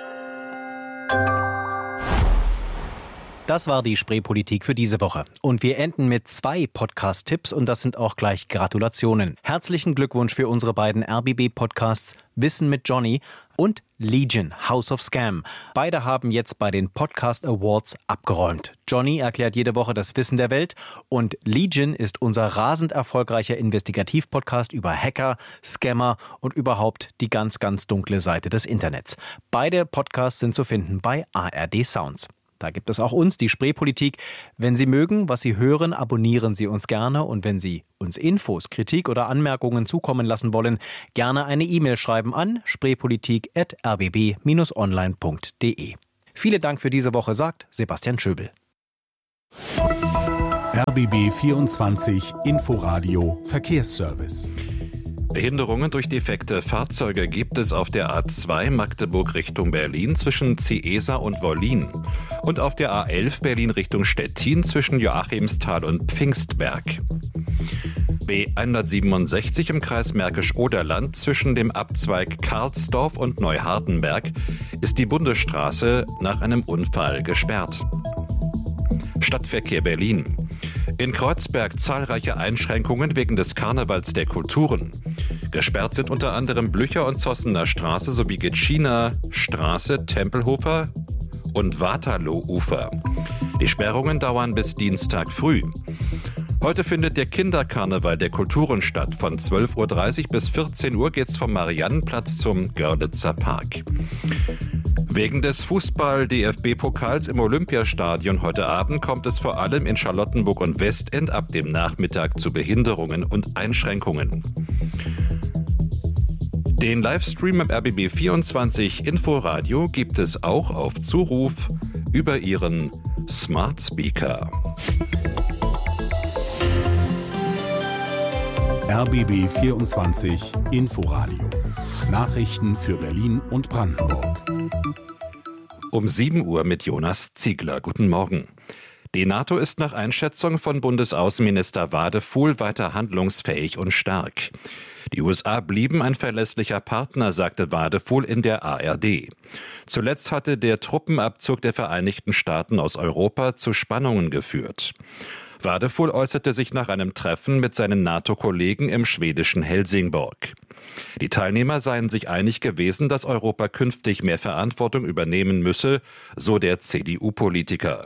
Das war die Spreepolitik für diese Woche. Und wir enden mit zwei Podcast-Tipps und das sind auch gleich Gratulationen. Herzlichen Glückwunsch für unsere beiden R B B-Podcasts Wissen mit Johnny und Legion, House of Scam. Beide haben jetzt bei den Podcast Awards abgeräumt. Johnny erklärt jede Woche das Wissen der Welt und Legion ist unser rasend erfolgreicher Investigativ-Podcast über Hacker, Scammer und überhaupt die ganz, ganz dunkle Seite des Internets. Beide Podcasts sind zu finden bei A R D Sounds. Da gibt es auch uns, die Spreepolitik. Wenn Sie mögen, was Sie hören, abonnieren Sie uns gerne. Und wenn Sie uns Infos, Kritik oder Anmerkungen zukommen lassen wollen, gerne eine E-Mail schreiben an spreepolitik at r b b Bindestrich online punkt d e. Vielen Dank für diese Woche, sagt Sebastian Schöbel. R B B vierundzwanzig Inforadio Verkehrsservice. Behinderungen durch defekte Fahrzeuge gibt es auf der A zwei Magdeburg Richtung Berlin zwischen Ciesa und Wollin und auf der A elf Berlin Richtung Stettin zwischen Joachimsthal und Pfingstberg. B hundertsiebenundsechzig im Kreis Märkisch-Oderland zwischen dem Abzweig Karlsdorf und Neuhardenberg ist die Bundesstraße nach einem Unfall gesperrt. Stadtverkehr Berlin. In Kreuzberg zahlreiche Einschränkungen wegen des Karnevals der Kulturen. Gesperrt sind unter anderem Blücher- und Zossener Straße sowie Gitschiner Straße, Tempelhofer und Waterloo-Ufer. Die Sperrungen dauern bis Dienstag früh. Heute findet der Kinderkarneval der Kulturen statt. Von zwölf Uhr dreißig bis vierzehn Uhr geht's vom Mariannenplatz zum Görlitzer Park. Wegen des Fußball-D F B-Pokals im Olympiastadion heute Abend kommt es vor allem in Charlottenburg und Westend ab dem Nachmittag zu Behinderungen und Einschränkungen. Den Livestream im R B B vierundzwanzig Inforadio gibt es auch auf Zuruf über Ihren Smart Speaker. R B B vierundzwanzig Inforadio. Nachrichten für Berlin und Brandenburg. Um sieben Uhr mit Jonas Ziegler. Guten Morgen. Die NATO ist nach Einschätzung von Bundesaußenminister Wadefuhl weiter handlungsfähig und stark. Die U S A blieben ein verlässlicher Partner, sagte Wadefuhl in der A R D. Zuletzt hatte der Truppenabzug der Vereinigten Staaten aus Europa zu Spannungen geführt. Wadefuhl äußerte sich nach einem Treffen mit seinen NATO-Kollegen im schwedischen Helsingborg. Die Teilnehmer seien sich einig gewesen, dass Europa künftig mehr Verantwortung übernehmen müsse, so der C D U-Politiker.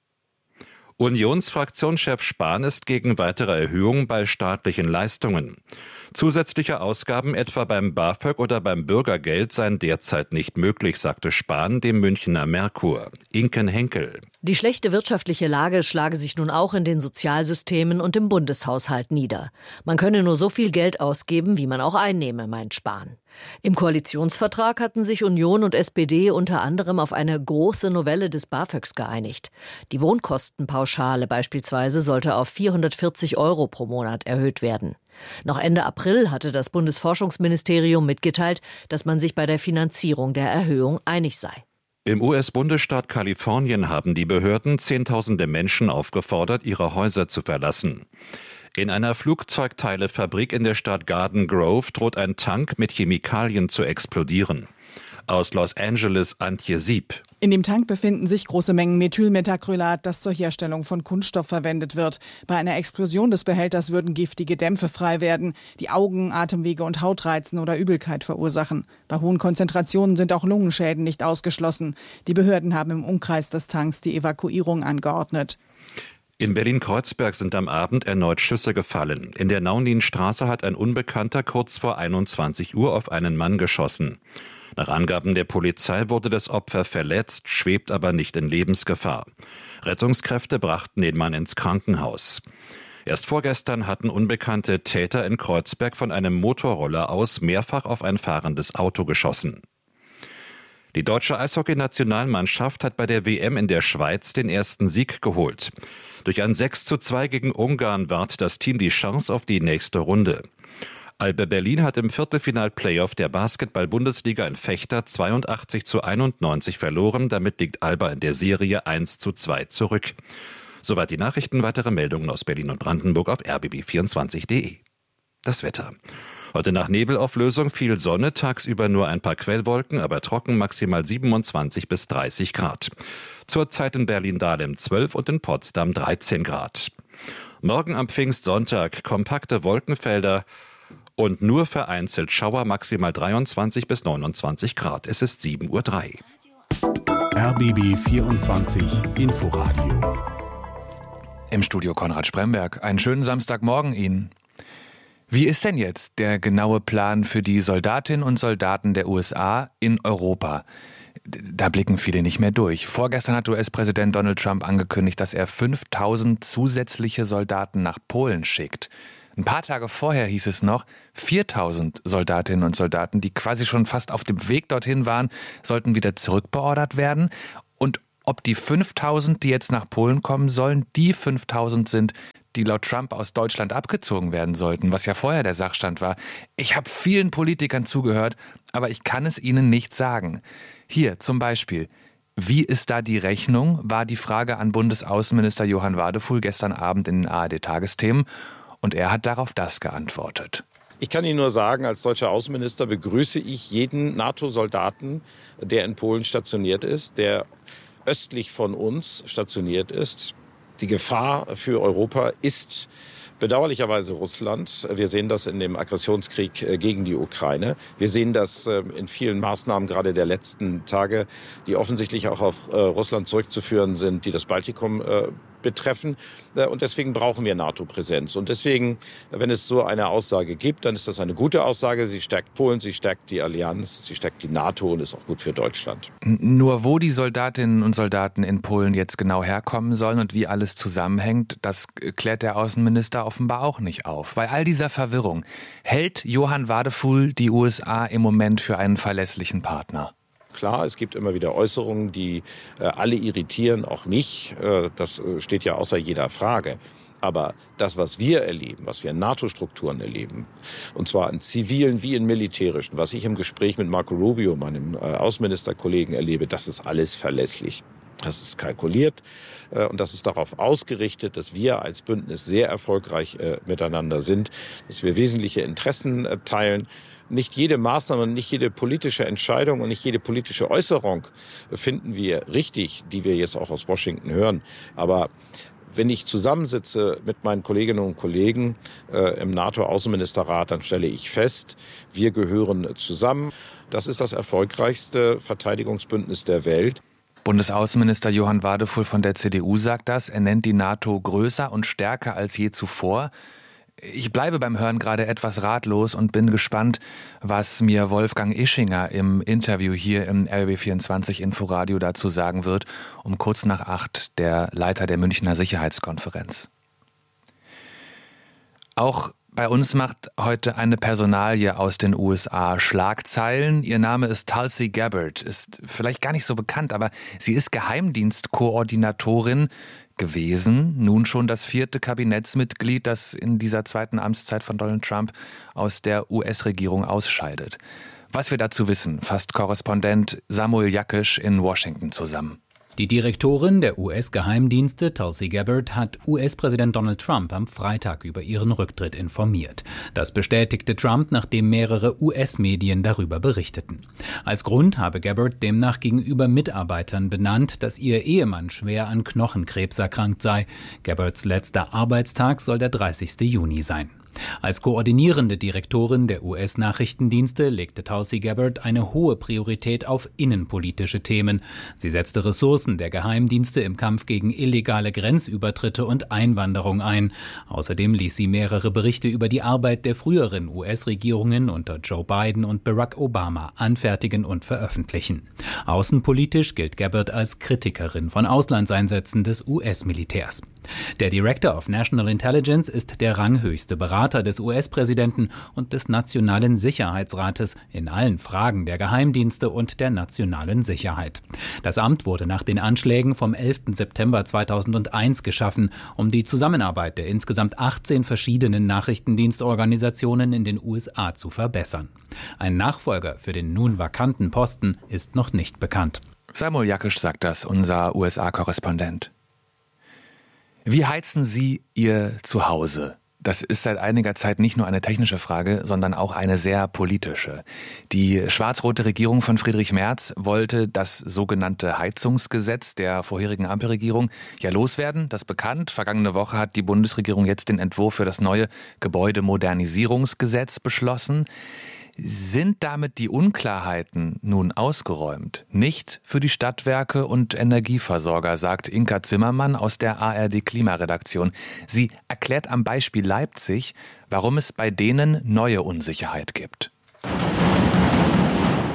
Unionsfraktionschef Spahn ist gegen weitere Erhöhungen bei staatlichen Leistungen. Zusätzliche Ausgaben etwa beim BAföG oder beim Bürgergeld seien derzeit nicht möglich, sagte Spahn dem Münchner Merkur. Inken Henkel. Die schlechte wirtschaftliche Lage schlage sich nun auch in den Sozialsystemen und im Bundeshaushalt nieder. Man könne nur so viel Geld ausgeben, wie man auch einnehme, meint Spahn. Im Koalitionsvertrag hatten sich Union und S P D unter anderem auf eine große Novelle des BAföGs geeinigt. Die Wohnkostenpauschale beispielsweise sollte auf vierhundertvierzig Euro pro Monat erhöht werden. Noch Ende April hatte das Bundesforschungsministerium mitgeteilt, dass man sich bei der Finanzierung der Erhöhung einig sei. Im U S-Bundesstaat Kalifornien haben die Behörden Zehntausende Menschen aufgefordert, ihre Häuser zu verlassen. In einer Flugzeugteilefabrik in der Stadt Garden Grove droht ein Tank mit Chemikalien zu explodieren. Aus Los Angeles Antje Sieb. In dem Tank befinden sich große Mengen Methylmetacrylat, das zur Herstellung von Kunststoff verwendet wird. Bei einer Explosion des Behälters würden giftige Dämpfe frei werden, die Augen, Atemwege und Haut reizen oder Übelkeit verursachen. Bei hohen Konzentrationen sind auch Lungenschäden nicht ausgeschlossen. Die Behörden haben im Umkreis des Tanks die Evakuierung angeordnet. In Berlin-Kreuzberg sind am Abend erneut Schüsse gefallen. In der Nauninstraße hat ein Unbekannter kurz vor einundzwanzig Uhr auf einen Mann geschossen. Nach Angaben der Polizei wurde das Opfer verletzt, schwebt aber nicht in Lebensgefahr. Rettungskräfte brachten den Mann ins Krankenhaus. Erst vorgestern hatten unbekannte Täter in Kreuzberg von einem Motorroller aus mehrfach auf ein fahrendes Auto geschossen. Die deutsche Eishockey-Nationalmannschaft hat bei der W M in der Schweiz den ersten Sieg geholt. Durch ein sechs zu zwei gegen Ungarn wahrt das Team die Chance auf die nächste Runde. Alba Berlin hat im Viertelfinal-Playoff der Basketball-Bundesliga in Vechta zweiundachtzig zu einundneunzig verloren. Damit liegt Alba in der Serie eins zu zwei zurück. Soweit die Nachrichten. Weitere Meldungen aus Berlin und Brandenburg auf r b b vierundzwanzig punkt d e. Das Wetter. Heute nach Nebelauflösung viel Sonne, tagsüber nur ein paar Quellwolken, aber trocken, maximal siebenundzwanzig bis dreißig Grad. Zurzeit in Berlin-Dahlem zwölf und in Potsdam dreizehn Grad. Morgen am Pfingstsonntag kompakte Wolkenfelder und nur vereinzelt Schauer, maximal dreiundzwanzig bis neunundzwanzig Grad. Es ist sieben Uhr drei. R B B vierundzwanzig Inforadio. Im Studio Konrad Spremberg. Einen schönen Samstagmorgen Ihnen. Wie ist denn jetzt der genaue Plan für die Soldatinnen und Soldaten der U S A in Europa? Da blicken viele nicht mehr durch. Vorgestern hat U S-Präsident Donald Trump angekündigt, dass er fünftausend zusätzliche Soldaten nach Polen schickt. Ein paar Tage vorher hieß es noch, viertausend Soldatinnen und Soldaten, die quasi schon fast auf dem Weg dorthin waren, sollten wieder zurückbeordert werden. Und ob die fünftausend, die jetzt nach Polen kommen sollen, die fünftausend sind, die laut Trump aus Deutschland abgezogen werden sollten, was ja vorher der Sachstand war. Ich habe vielen Politikern zugehört, aber ich kann es ihnen nicht sagen. Hier zum Beispiel, wie ist da die Rechnung, war die Frage an Bundesaußenminister Johann Wadefuhl gestern Abend in den A R D-Tagesthemen. Und er hat darauf das geantwortet. Ich kann Ihnen nur sagen, als deutscher Außenminister begrüße ich jeden NATO-Soldaten, der in Polen stationiert ist, der östlich von uns stationiert ist. Die Gefahr für Europa ist bedauerlicherweise Russland. Wir sehen das in dem Aggressionskrieg gegen die Ukraine. Wir sehen das in vielen Maßnahmen gerade der letzten Tage, die offensichtlich auch auf Russland zurückzuführen sind, die das Baltikum betreffen. Und deswegen brauchen wir NATO-Präsenz. Und deswegen, wenn es so eine Aussage gibt, dann ist das eine gute Aussage. Sie stärkt Polen, sie stärkt die Allianz, sie stärkt die NATO und ist auch gut für Deutschland. Nur wo die Soldatinnen und Soldaten in Polen jetzt genau herkommen sollen und wie alles zusammenhängt, das klärt der Außenminister offenbar auch nicht auf. Bei all dieser Verwirrung hält Johann Wadefuhl die U S A im Moment für einen verlässlichen Partner? Klar, es gibt immer wieder Äußerungen, die äh, alle irritieren, auch mich. Äh, das äh, steht ja außer jeder Frage. Aber das, was wir erleben, was wir in NATO-Strukturen erleben, und zwar in zivilen wie in militärischen, was ich im Gespräch mit Marco Rubio, meinem äh, Außenministerkollegen, erlebe, das ist alles verlässlich. Das ist kalkuliert äh, und das ist darauf ausgerichtet, dass wir als Bündnis sehr erfolgreich äh, miteinander sind, dass wir wesentliche Interessen äh, teilen. Nicht jede Maßnahme, nicht jede politische Entscheidung und nicht jede politische Äußerung finden wir richtig, die wir jetzt auch aus Washington hören. Aber wenn ich zusammensitze mit meinen Kolleginnen und Kollegen äh, im NATO-Außenministerrat, dann stelle ich fest, wir gehören zusammen. Das ist das erfolgreichste Verteidigungsbündnis der Welt. Bundesaußenminister Johann Wadefuhl von der C D U sagt das. Er nennt die NATO größer und stärker als je zuvor. Ich bleibe beim Hören gerade etwas ratlos und bin gespannt, was mir Wolfgang Ischinger im Interview hier im R B B vierundzwanzig Inforadio dazu sagen wird, um kurz nach acht, der Leiter der Münchner Sicherheitskonferenz. Auch bei uns macht heute eine Personalie aus den U S A Schlagzeilen. Ihr Name ist Tulsi Gabbard, ist vielleicht gar nicht so bekannt, aber sie ist Geheimdienstkoordinatorin gewesen, nun schon das vierte Kabinettsmitglied, das in dieser zweiten Amtszeit von Donald Trump aus der U S-Regierung ausscheidet. Was wir dazu wissen, fasst Korrespondent Samuel Jakisch in Washington zusammen. Die Direktorin der U S-Geheimdienste, Tulsi Gabbard, hat U S-Präsident Donald Trump am Freitag über ihren Rücktritt informiert. Das bestätigte Trump, nachdem mehrere U S-Medien darüber berichteten. Als Grund habe Gabbard demnach gegenüber Mitarbeitern benannt, dass ihr Ehemann schwer an Knochenkrebs erkrankt sei. Gabbards letzter Arbeitstag soll der dreißigste Juni sein. Als koordinierende Direktorin der U S-Nachrichtendienste legte Tulsi Gabbard eine hohe Priorität auf innenpolitische Themen. Sie setzte Ressourcen der Geheimdienste im Kampf gegen illegale Grenzübertritte und Einwanderung ein. Außerdem ließ sie mehrere Berichte über die Arbeit der früheren U S-Regierungen unter Joe Biden und Barack Obama anfertigen und veröffentlichen. Außenpolitisch gilt Gabbard als Kritikerin von Auslandseinsätzen des U S-Militärs. Der Director of National Intelligence ist der ranghöchste Berater des U S-Präsidenten und des Nationalen Sicherheitsrates in allen Fragen der Geheimdienste und der nationalen Sicherheit. Das Amt wurde nach den Anschlägen vom elften September zweitausendeins geschaffen, um die Zusammenarbeit der insgesamt achtzehn verschiedenen Nachrichtendienstorganisationen in den U S A zu verbessern. Ein Nachfolger für den nun vakanten Posten ist noch nicht bekannt. Samuel Jakisch sagt das, unser U S A-Korrespondent. Wie heizen Sie Ihr Zuhause? Das ist seit einiger Zeit nicht nur eine technische Frage, sondern auch eine sehr politische. Die schwarz-rote Regierung von Friedrich Merz wollte das sogenannte Heizungsgesetz der vorherigen Ampelregierung ja loswerden. Das ist bekannt. Vergangene Woche hat die Bundesregierung jetzt den Entwurf für das neue Gebäudemodernisierungsgesetz beschlossen. Sind damit die Unklarheiten nun ausgeräumt? Nicht für die Stadtwerke und Energieversorger, sagt Inka Zimmermann aus der A R D-Klimaredaktion. Sie erklärt am Beispiel Leipzig, warum es bei denen neue Unsicherheit gibt.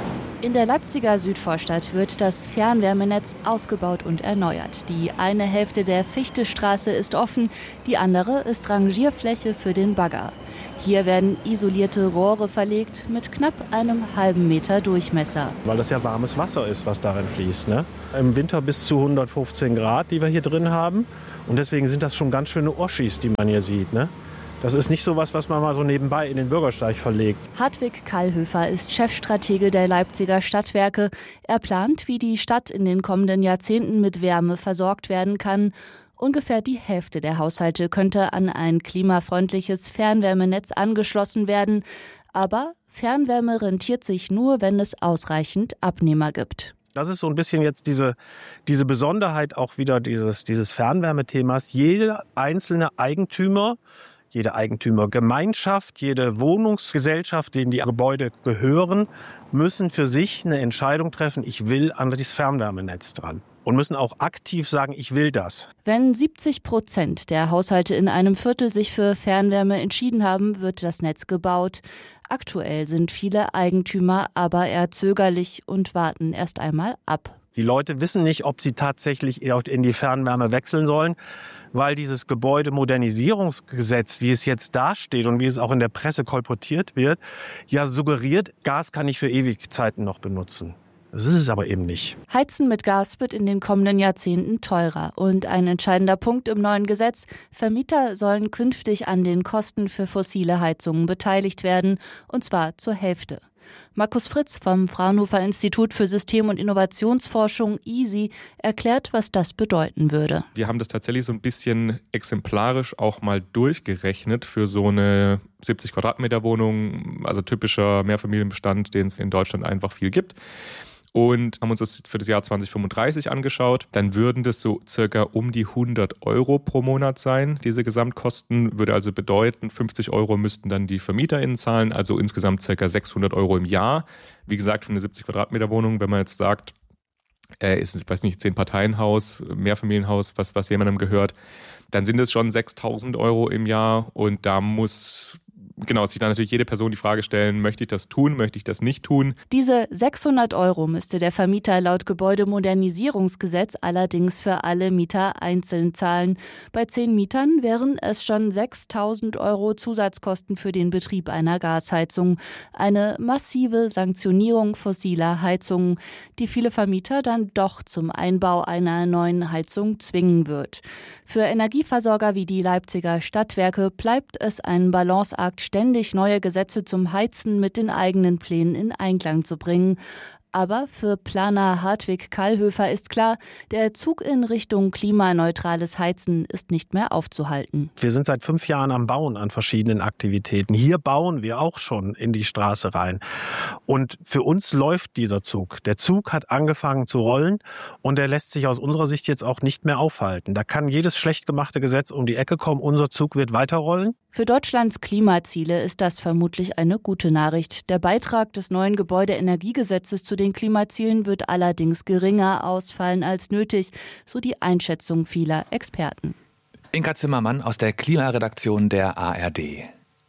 In der Leipziger Südvorstadt wird das Fernwärmenetz ausgebaut und erneuert. Die eine Hälfte der Fichtestraße ist offen, die andere ist Rangierfläche für den Bagger. Hier werden isolierte Rohre verlegt mit knapp einem halben Meter Durchmesser. Weil das ja warmes Wasser ist, was darin fließt, ne? Im Winter bis zu hundertfünfzehn Grad, die wir hier drin haben. Und deswegen sind das schon ganz schöne Oschis, die man hier sieht, ne? Das ist nicht so was, was man mal so nebenbei in den Bürgersteig verlegt. Hartwig Kallhöfer ist Chefstratege der Leipziger Stadtwerke. Er plant, wie die Stadt in den kommenden Jahrzehnten mit Wärme versorgt werden kann. Ungefähr die Hälfte der Haushalte könnte an ein klimafreundliches Fernwärmenetz angeschlossen werden. Aber Fernwärme rentiert sich nur, wenn es ausreichend Abnehmer gibt. Das ist so ein bisschen jetzt diese, diese Besonderheit auch wieder dieses, dieses Fernwärmethemas. Jeder einzelne Eigentümer, jede Eigentümergemeinschaft, jede Wohnungsgesellschaft, denen die Gebäude gehören, müssen für sich eine Entscheidung treffen, ich will an das Fernwärmenetz dran. Und müssen auch aktiv sagen, ich will das. Wenn siebzig Prozent der Haushalte in einem Viertel sich für Fernwärme entschieden haben, wird das Netz gebaut. Aktuell sind viele Eigentümer aber eher zögerlich und warten erst einmal ab. Die Leute wissen nicht, ob sie tatsächlich in die Fernwärme wechseln sollen, weil dieses Gebäudemodernisierungsgesetz, wie es jetzt dasteht und wie es auch in der Presse kolportiert wird, ja suggeriert, Gas kann ich für Ewigzeiten noch benutzen. Das ist es aber eben nicht. Heizen mit Gas wird in den kommenden Jahrzehnten teurer. Und ein entscheidender Punkt im neuen Gesetz: Vermieter sollen künftig an den Kosten für fossile Heizungen beteiligt werden, und zwar zur Hälfte. Markus Fritz vom Fraunhofer Institut für System- und Innovationsforschung I S I erklärt, was das bedeuten würde. Wir haben das tatsächlich so ein bisschen exemplarisch auch mal durchgerechnet für so eine siebzig Quadratmeter Wohnung, also typischer Mehrfamilienbestand, den es in Deutschland einfach viel gibt. Und haben uns das für das Jahr zwanzig fünfunddreißig angeschaut. Dann würden das so circa um die hundert Euro pro Monat sein. Diese Gesamtkosten würde also bedeuten, fünfzig Euro müssten dann die VermieterInnen zahlen, also insgesamt circa sechshundert Euro im Jahr. Wie gesagt, für eine siebzig Quadratmeter Wohnung, wenn man jetzt sagt, äh, ist, ich weiß nicht, Zehn-Parteien-Haus, Mehrfamilienhaus, was, was jemandem gehört, dann sind es schon sechstausend Euro im Jahr. Und da muss Genau, sich dann natürlich jede Person die Frage stellen, möchte ich das tun, möchte ich das nicht tun? Diese sechshundert Euro müsste der Vermieter laut Gebäudemodernisierungsgesetz allerdings für alle Mieter einzeln zahlen. Bei zehn Mietern wären es schon sechstausend Euro Zusatzkosten für den Betrieb einer Gasheizung. Eine massive Sanktionierung fossiler Heizungen, die viele Vermieter dann doch zum Einbau einer neuen Heizung zwingen wird. Für Energieversorger wie die Leipziger Stadtwerke bleibt es ein Balanceakt, ständig neue Gesetze zum Heizen mit den eigenen Plänen in Einklang zu bringen. Aber für Planer Hartwig Kallhöfer ist klar, der Zug in Richtung klimaneutrales Heizen ist nicht mehr aufzuhalten. Wir sind seit fünf Jahren am Bauen an verschiedenen Aktivitäten. Hier bauen wir auch schon in die Straße rein. Und für uns läuft dieser Zug. Der Zug hat angefangen zu rollen und er lässt sich aus unserer Sicht jetzt auch nicht mehr aufhalten. Da kann jedes schlecht gemachte Gesetz um die Ecke kommen. Unser Zug wird weiterrollen. Für Deutschlands Klimaziele ist das vermutlich eine gute Nachricht. Der Beitrag des neuen Gebäudeenergiegesetzes zu den Klimazielen wird allerdings geringer ausfallen als nötig, so die Einschätzung vieler Experten. Inka Zimmermann aus der Klimaredaktion der A R D.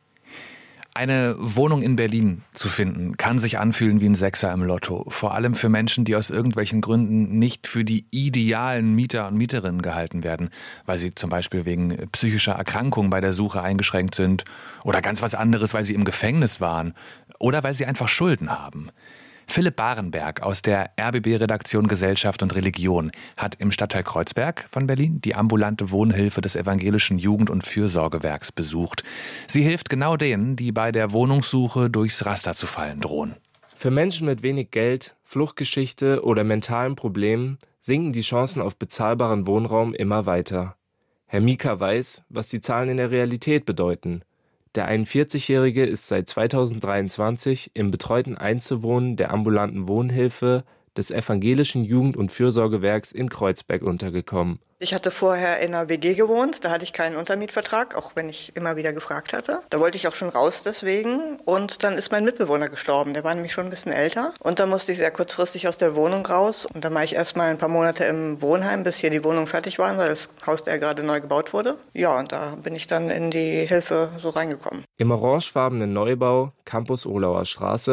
Eine Wohnung in Berlin zu finden, kann sich anfühlen wie ein Sechser im Lotto. Vor allem für Menschen, die aus irgendwelchen Gründen nicht für die idealen Mieter und Mieterinnen gehalten werden, weil sie zum Beispiel wegen psychischer Erkrankung bei der Suche eingeschränkt sind oder ganz was anderes, weil sie im Gefängnis waren oder weil sie einfach Schulden haben. Philipp Barenberg aus der R B B-Redaktion Gesellschaft und Religion hat im Stadtteil Kreuzberg von Berlin die ambulante Wohnhilfe des Evangelischen Jugend- und Fürsorgewerks besucht. Sie hilft genau denen, die bei der Wohnungssuche durchs Raster zu fallen drohen. Für Menschen mit wenig Geld, Fluchtgeschichte oder mentalen Problemen sinken die Chancen auf bezahlbaren Wohnraum immer weiter. Herr Mika weiß, was die Zahlen in der Realität bedeuten. Der einundvierzigjährige ist seit zweitausenddreiundzwanzig im betreuten Einzelwohnen der ambulanten Wohnhilfe des Evangelischen Jugend- und Fürsorgewerks in Kreuzberg untergekommen. Ich hatte vorher in einer W G gewohnt, da hatte ich keinen Untermietvertrag, auch wenn ich immer wieder gefragt hatte. Da wollte ich auch schon raus deswegen und dann ist mein Mitbewohner gestorben, der war nämlich schon ein bisschen älter. Und da musste ich sehr kurzfristig aus der Wohnung raus und dann war ich erstmal ein paar Monate im Wohnheim, bis hier die Wohnungen fertig waren, weil das Haus da ja gerade neu gebaut wurde. Ja, und da bin ich dann in die Hilfe so reingekommen. Im orangefarbenen Neubau, Campus Ohlauer Straße,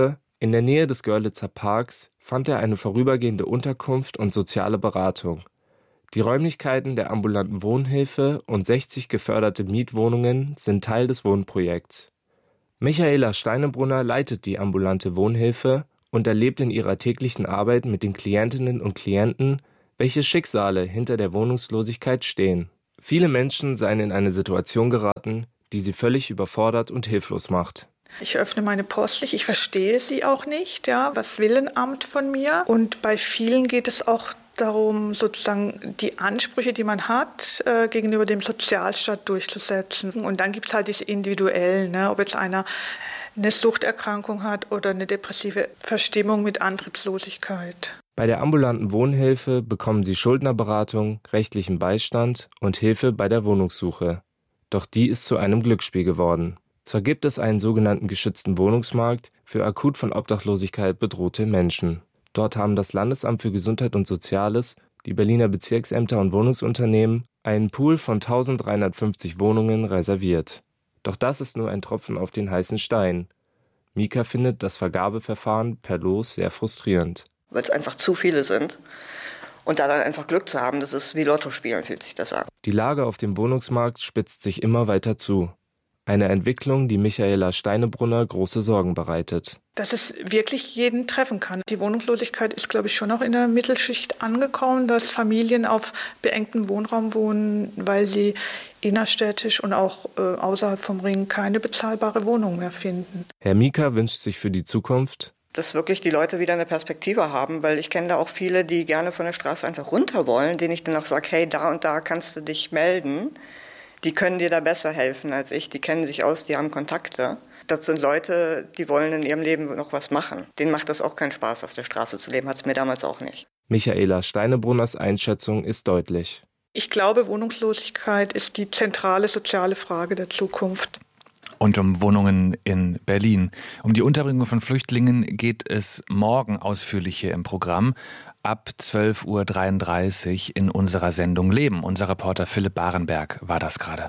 In der Nähe des Görlitzer Parks fand er eine vorübergehende Unterkunft und soziale Beratung. Die Räumlichkeiten der ambulanten Wohnhilfe und sechzig geförderte Mietwohnungen sind Teil des Wohnprojekts. Michaela Steinebrunner leitet die ambulante Wohnhilfe und erlebt in ihrer täglichen Arbeit mit den Klientinnen und Klienten, welche Schicksale hinter der Wohnungslosigkeit stehen. Viele Menschen seien in eine Situation geraten, die sie völlig überfordert und hilflos macht. Ich öffne meine Post nicht, ich verstehe sie auch nicht. Ja, was will ein Amt von mir? Und bei vielen geht es auch darum, sozusagen die Ansprüche, die man hat, äh, gegenüber dem Sozialstaat durchzusetzen. Und dann gibt es halt diese individuellen, ne, ob jetzt einer eine Suchterkrankung hat oder eine depressive Verstimmung mit Antriebslosigkeit. Bei der ambulanten Wohnhilfe bekommen sie Schuldnerberatung, rechtlichen Beistand und Hilfe bei der Wohnungssuche. Doch die ist zu einem Glücksspiel geworden. Zwar gibt es einen sogenannten geschützten Wohnungsmarkt für akut von Obdachlosigkeit bedrohte Menschen. Dort haben das Landesamt für Gesundheit und Soziales, die Berliner Bezirksämter und Wohnungsunternehmen einen Pool von dreizehnhundertfünfzig Wohnungen reserviert. Doch das ist nur ein Tropfen auf den heißen Stein. Mika findet das Vergabeverfahren per Los sehr frustrierend. Weil es einfach zu viele sind. Und da dann einfach Glück zu haben, das ist wie Lotto spielen, fühlt sich das an. Die Lage auf dem Wohnungsmarkt spitzt sich immer weiter zu. Eine Entwicklung, die Michaela Steinebrunner große Sorgen bereitet. Dass es wirklich jeden treffen kann. Die Wohnungslosigkeit ist, glaube ich, schon auch in der Mittelschicht angekommen, dass Familien auf beengtem Wohnraum wohnen, weil sie innerstädtisch und auch äh, außerhalb vom Ring keine bezahlbare Wohnung mehr finden. Herr Mika wünscht sich für die Zukunft, dass wirklich die Leute wieder eine Perspektive haben, weil ich kenne da auch viele, die gerne von der Straße einfach runter wollen, denen ich dann auch sage, hey, da und da kannst du dich melden. Die können dir da besser helfen als ich, die kennen sich aus, die haben Kontakte. Das sind Leute, die wollen in ihrem Leben noch was machen. Denen macht das auch keinen Spaß, auf der Straße zu leben, hat es mir damals auch nicht. Michaela Steinebrunners Einschätzung ist deutlich. Ich glaube, Wohnungslosigkeit ist die zentrale soziale Frage der Zukunft. Und um Wohnungen in Berlin. Um die Unterbringung von Flüchtlingen geht es morgen ausführlich hier im Programm. Ab zwölf Uhr dreiunddreißig in unserer Sendung Leben. Unser Reporter Philipp Barenberg war das gerade.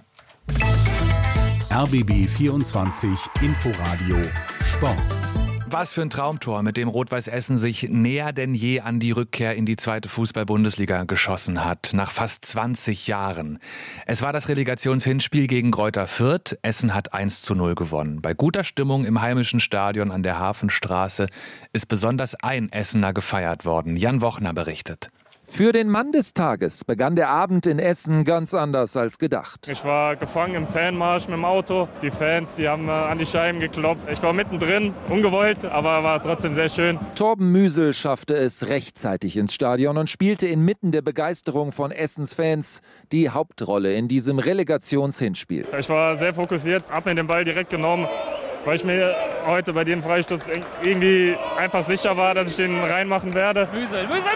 R B B vierundzwanzig Inforadio Sport. Was für ein Traumtor, mit dem Rot-Weiß Essen sich näher denn je an die Rückkehr in die zweite Fußball-Bundesliga geschossen hat, nach fast zwanzig Jahren. Es war das Relegationshinspiel gegen Greuther Fürth. Essen hat eins zu null gewonnen. Bei guter Stimmung im heimischen Stadion an der Hafenstraße ist besonders ein Essener gefeiert worden. Jan Wochner berichtet. Für den Mann des Tages begann der Abend in Essen ganz anders als gedacht. Ich war gefangen im Fanmarsch mit dem Auto. Die Fans, die haben an die Scheiben geklopft. Ich war mittendrin, ungewollt, aber war trotzdem sehr schön. Torben Müsel schaffte es rechtzeitig ins Stadion und spielte inmitten der Begeisterung von Essens Fans die Hauptrolle in diesem Relegationshinspiel. Ich war sehr fokussiert, habe mir den Ball direkt genommen, weil ich mir heute bei dem Freistoß irgendwie einfach sicher war, dass ich den reinmachen werde. Müsel, Müsel,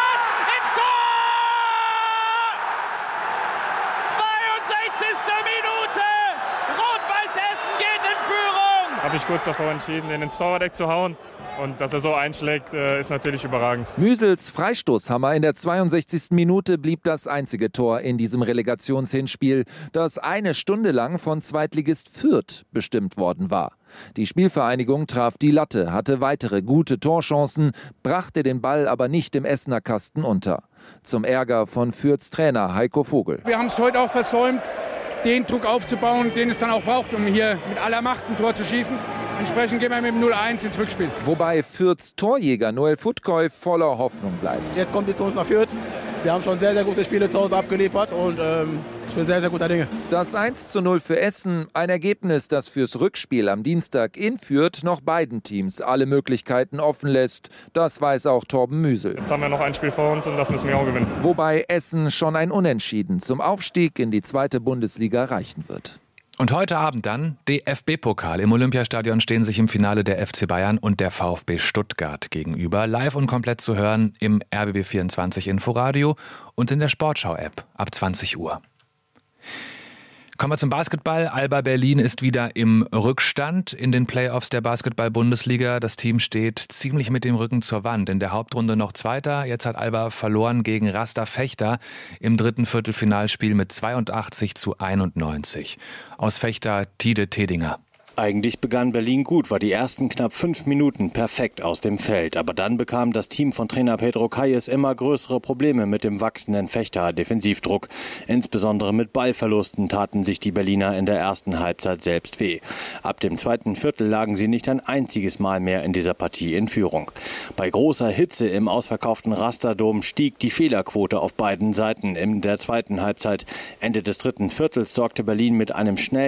habe ich kurz davor entschieden, den ins Torwart zu hauen. Und dass er so einschlägt, ist natürlich überragend. Müsels Freistoßhammer in der zweiundsechzigsten Minute blieb das einzige Tor in diesem Relegationshinspiel, das eine Stunde lang von Zweitligist Fürth bestimmt worden war. Die Spielvereinigung traf die Latte, hatte weitere gute Torchancen, brachte den Ball aber nicht im Essener Kasten unter. Zum Ärger von Fürths Trainer Heiko Vogel. Wir haben es heute auch versäumt, den Druck aufzubauen, den es dann auch braucht, um hier mit aller Macht ein Tor zu schießen. Entsprechend gehen wir mit dem null eins ins Rückspiel. Wobei Fürths Torjäger Noel Futkoy voller Hoffnung bleibt. Jetzt kommt die zu uns nach Fürth. Wir haben schon sehr, sehr gute Spiele zu Hause abgeliefert und ähm, ich bin sehr, sehr guter Dinge. Das eins zu null für Essen, ein Ergebnis, das fürs Rückspiel am Dienstag in Fürth noch beiden Teams alle Möglichkeiten offen lässt. Das weiß auch Torben Müsel. Jetzt haben wir noch ein Spiel vor uns und das müssen wir auch gewinnen. Wobei Essen schon ein Unentschieden zum Aufstieg in die zweite Bundesliga reichen wird. Und heute Abend dann D F B-Pokal. Im Olympiastadion stehen sich im Finale der F C Bayern und der VfB Stuttgart gegenüber. Live und komplett zu hören im R B B vierundzwanzig Inforadio und in der Sportschau-App ab zwanzig Uhr. Kommen wir zum Basketball. Alba Berlin ist wieder im Rückstand in den Playoffs der Basketball-Bundesliga. Das Team steht ziemlich mit dem Rücken zur Wand. In der Hauptrunde noch Zweiter. Jetzt hat Alba verloren gegen Rasta Fechter im dritten Viertelfinalspiel mit zweiundachtzig zu einundneunzig. Aus Fechter Tide Tedinger. Eigentlich begann Berlin gut, war die ersten knapp fünf Minuten perfekt aus dem Feld. Aber dann bekam das Team von Trainer Pedro Calles immer größere Probleme mit dem wachsenden Fechter-Defensivdruck. Insbesondere mit Ballverlusten taten sich die Berliner in der ersten Halbzeit selbst weh. Ab dem zweiten Viertel lagen sie nicht ein einziges Mal mehr in dieser Partie in Führung. Bei großer Hitze im ausverkauften Rasterdom stieg die Fehlerquote auf beiden Seiten. In der zweiten Halbzeit, Ende des dritten Viertels, sorgte Berlin mit einem schnellen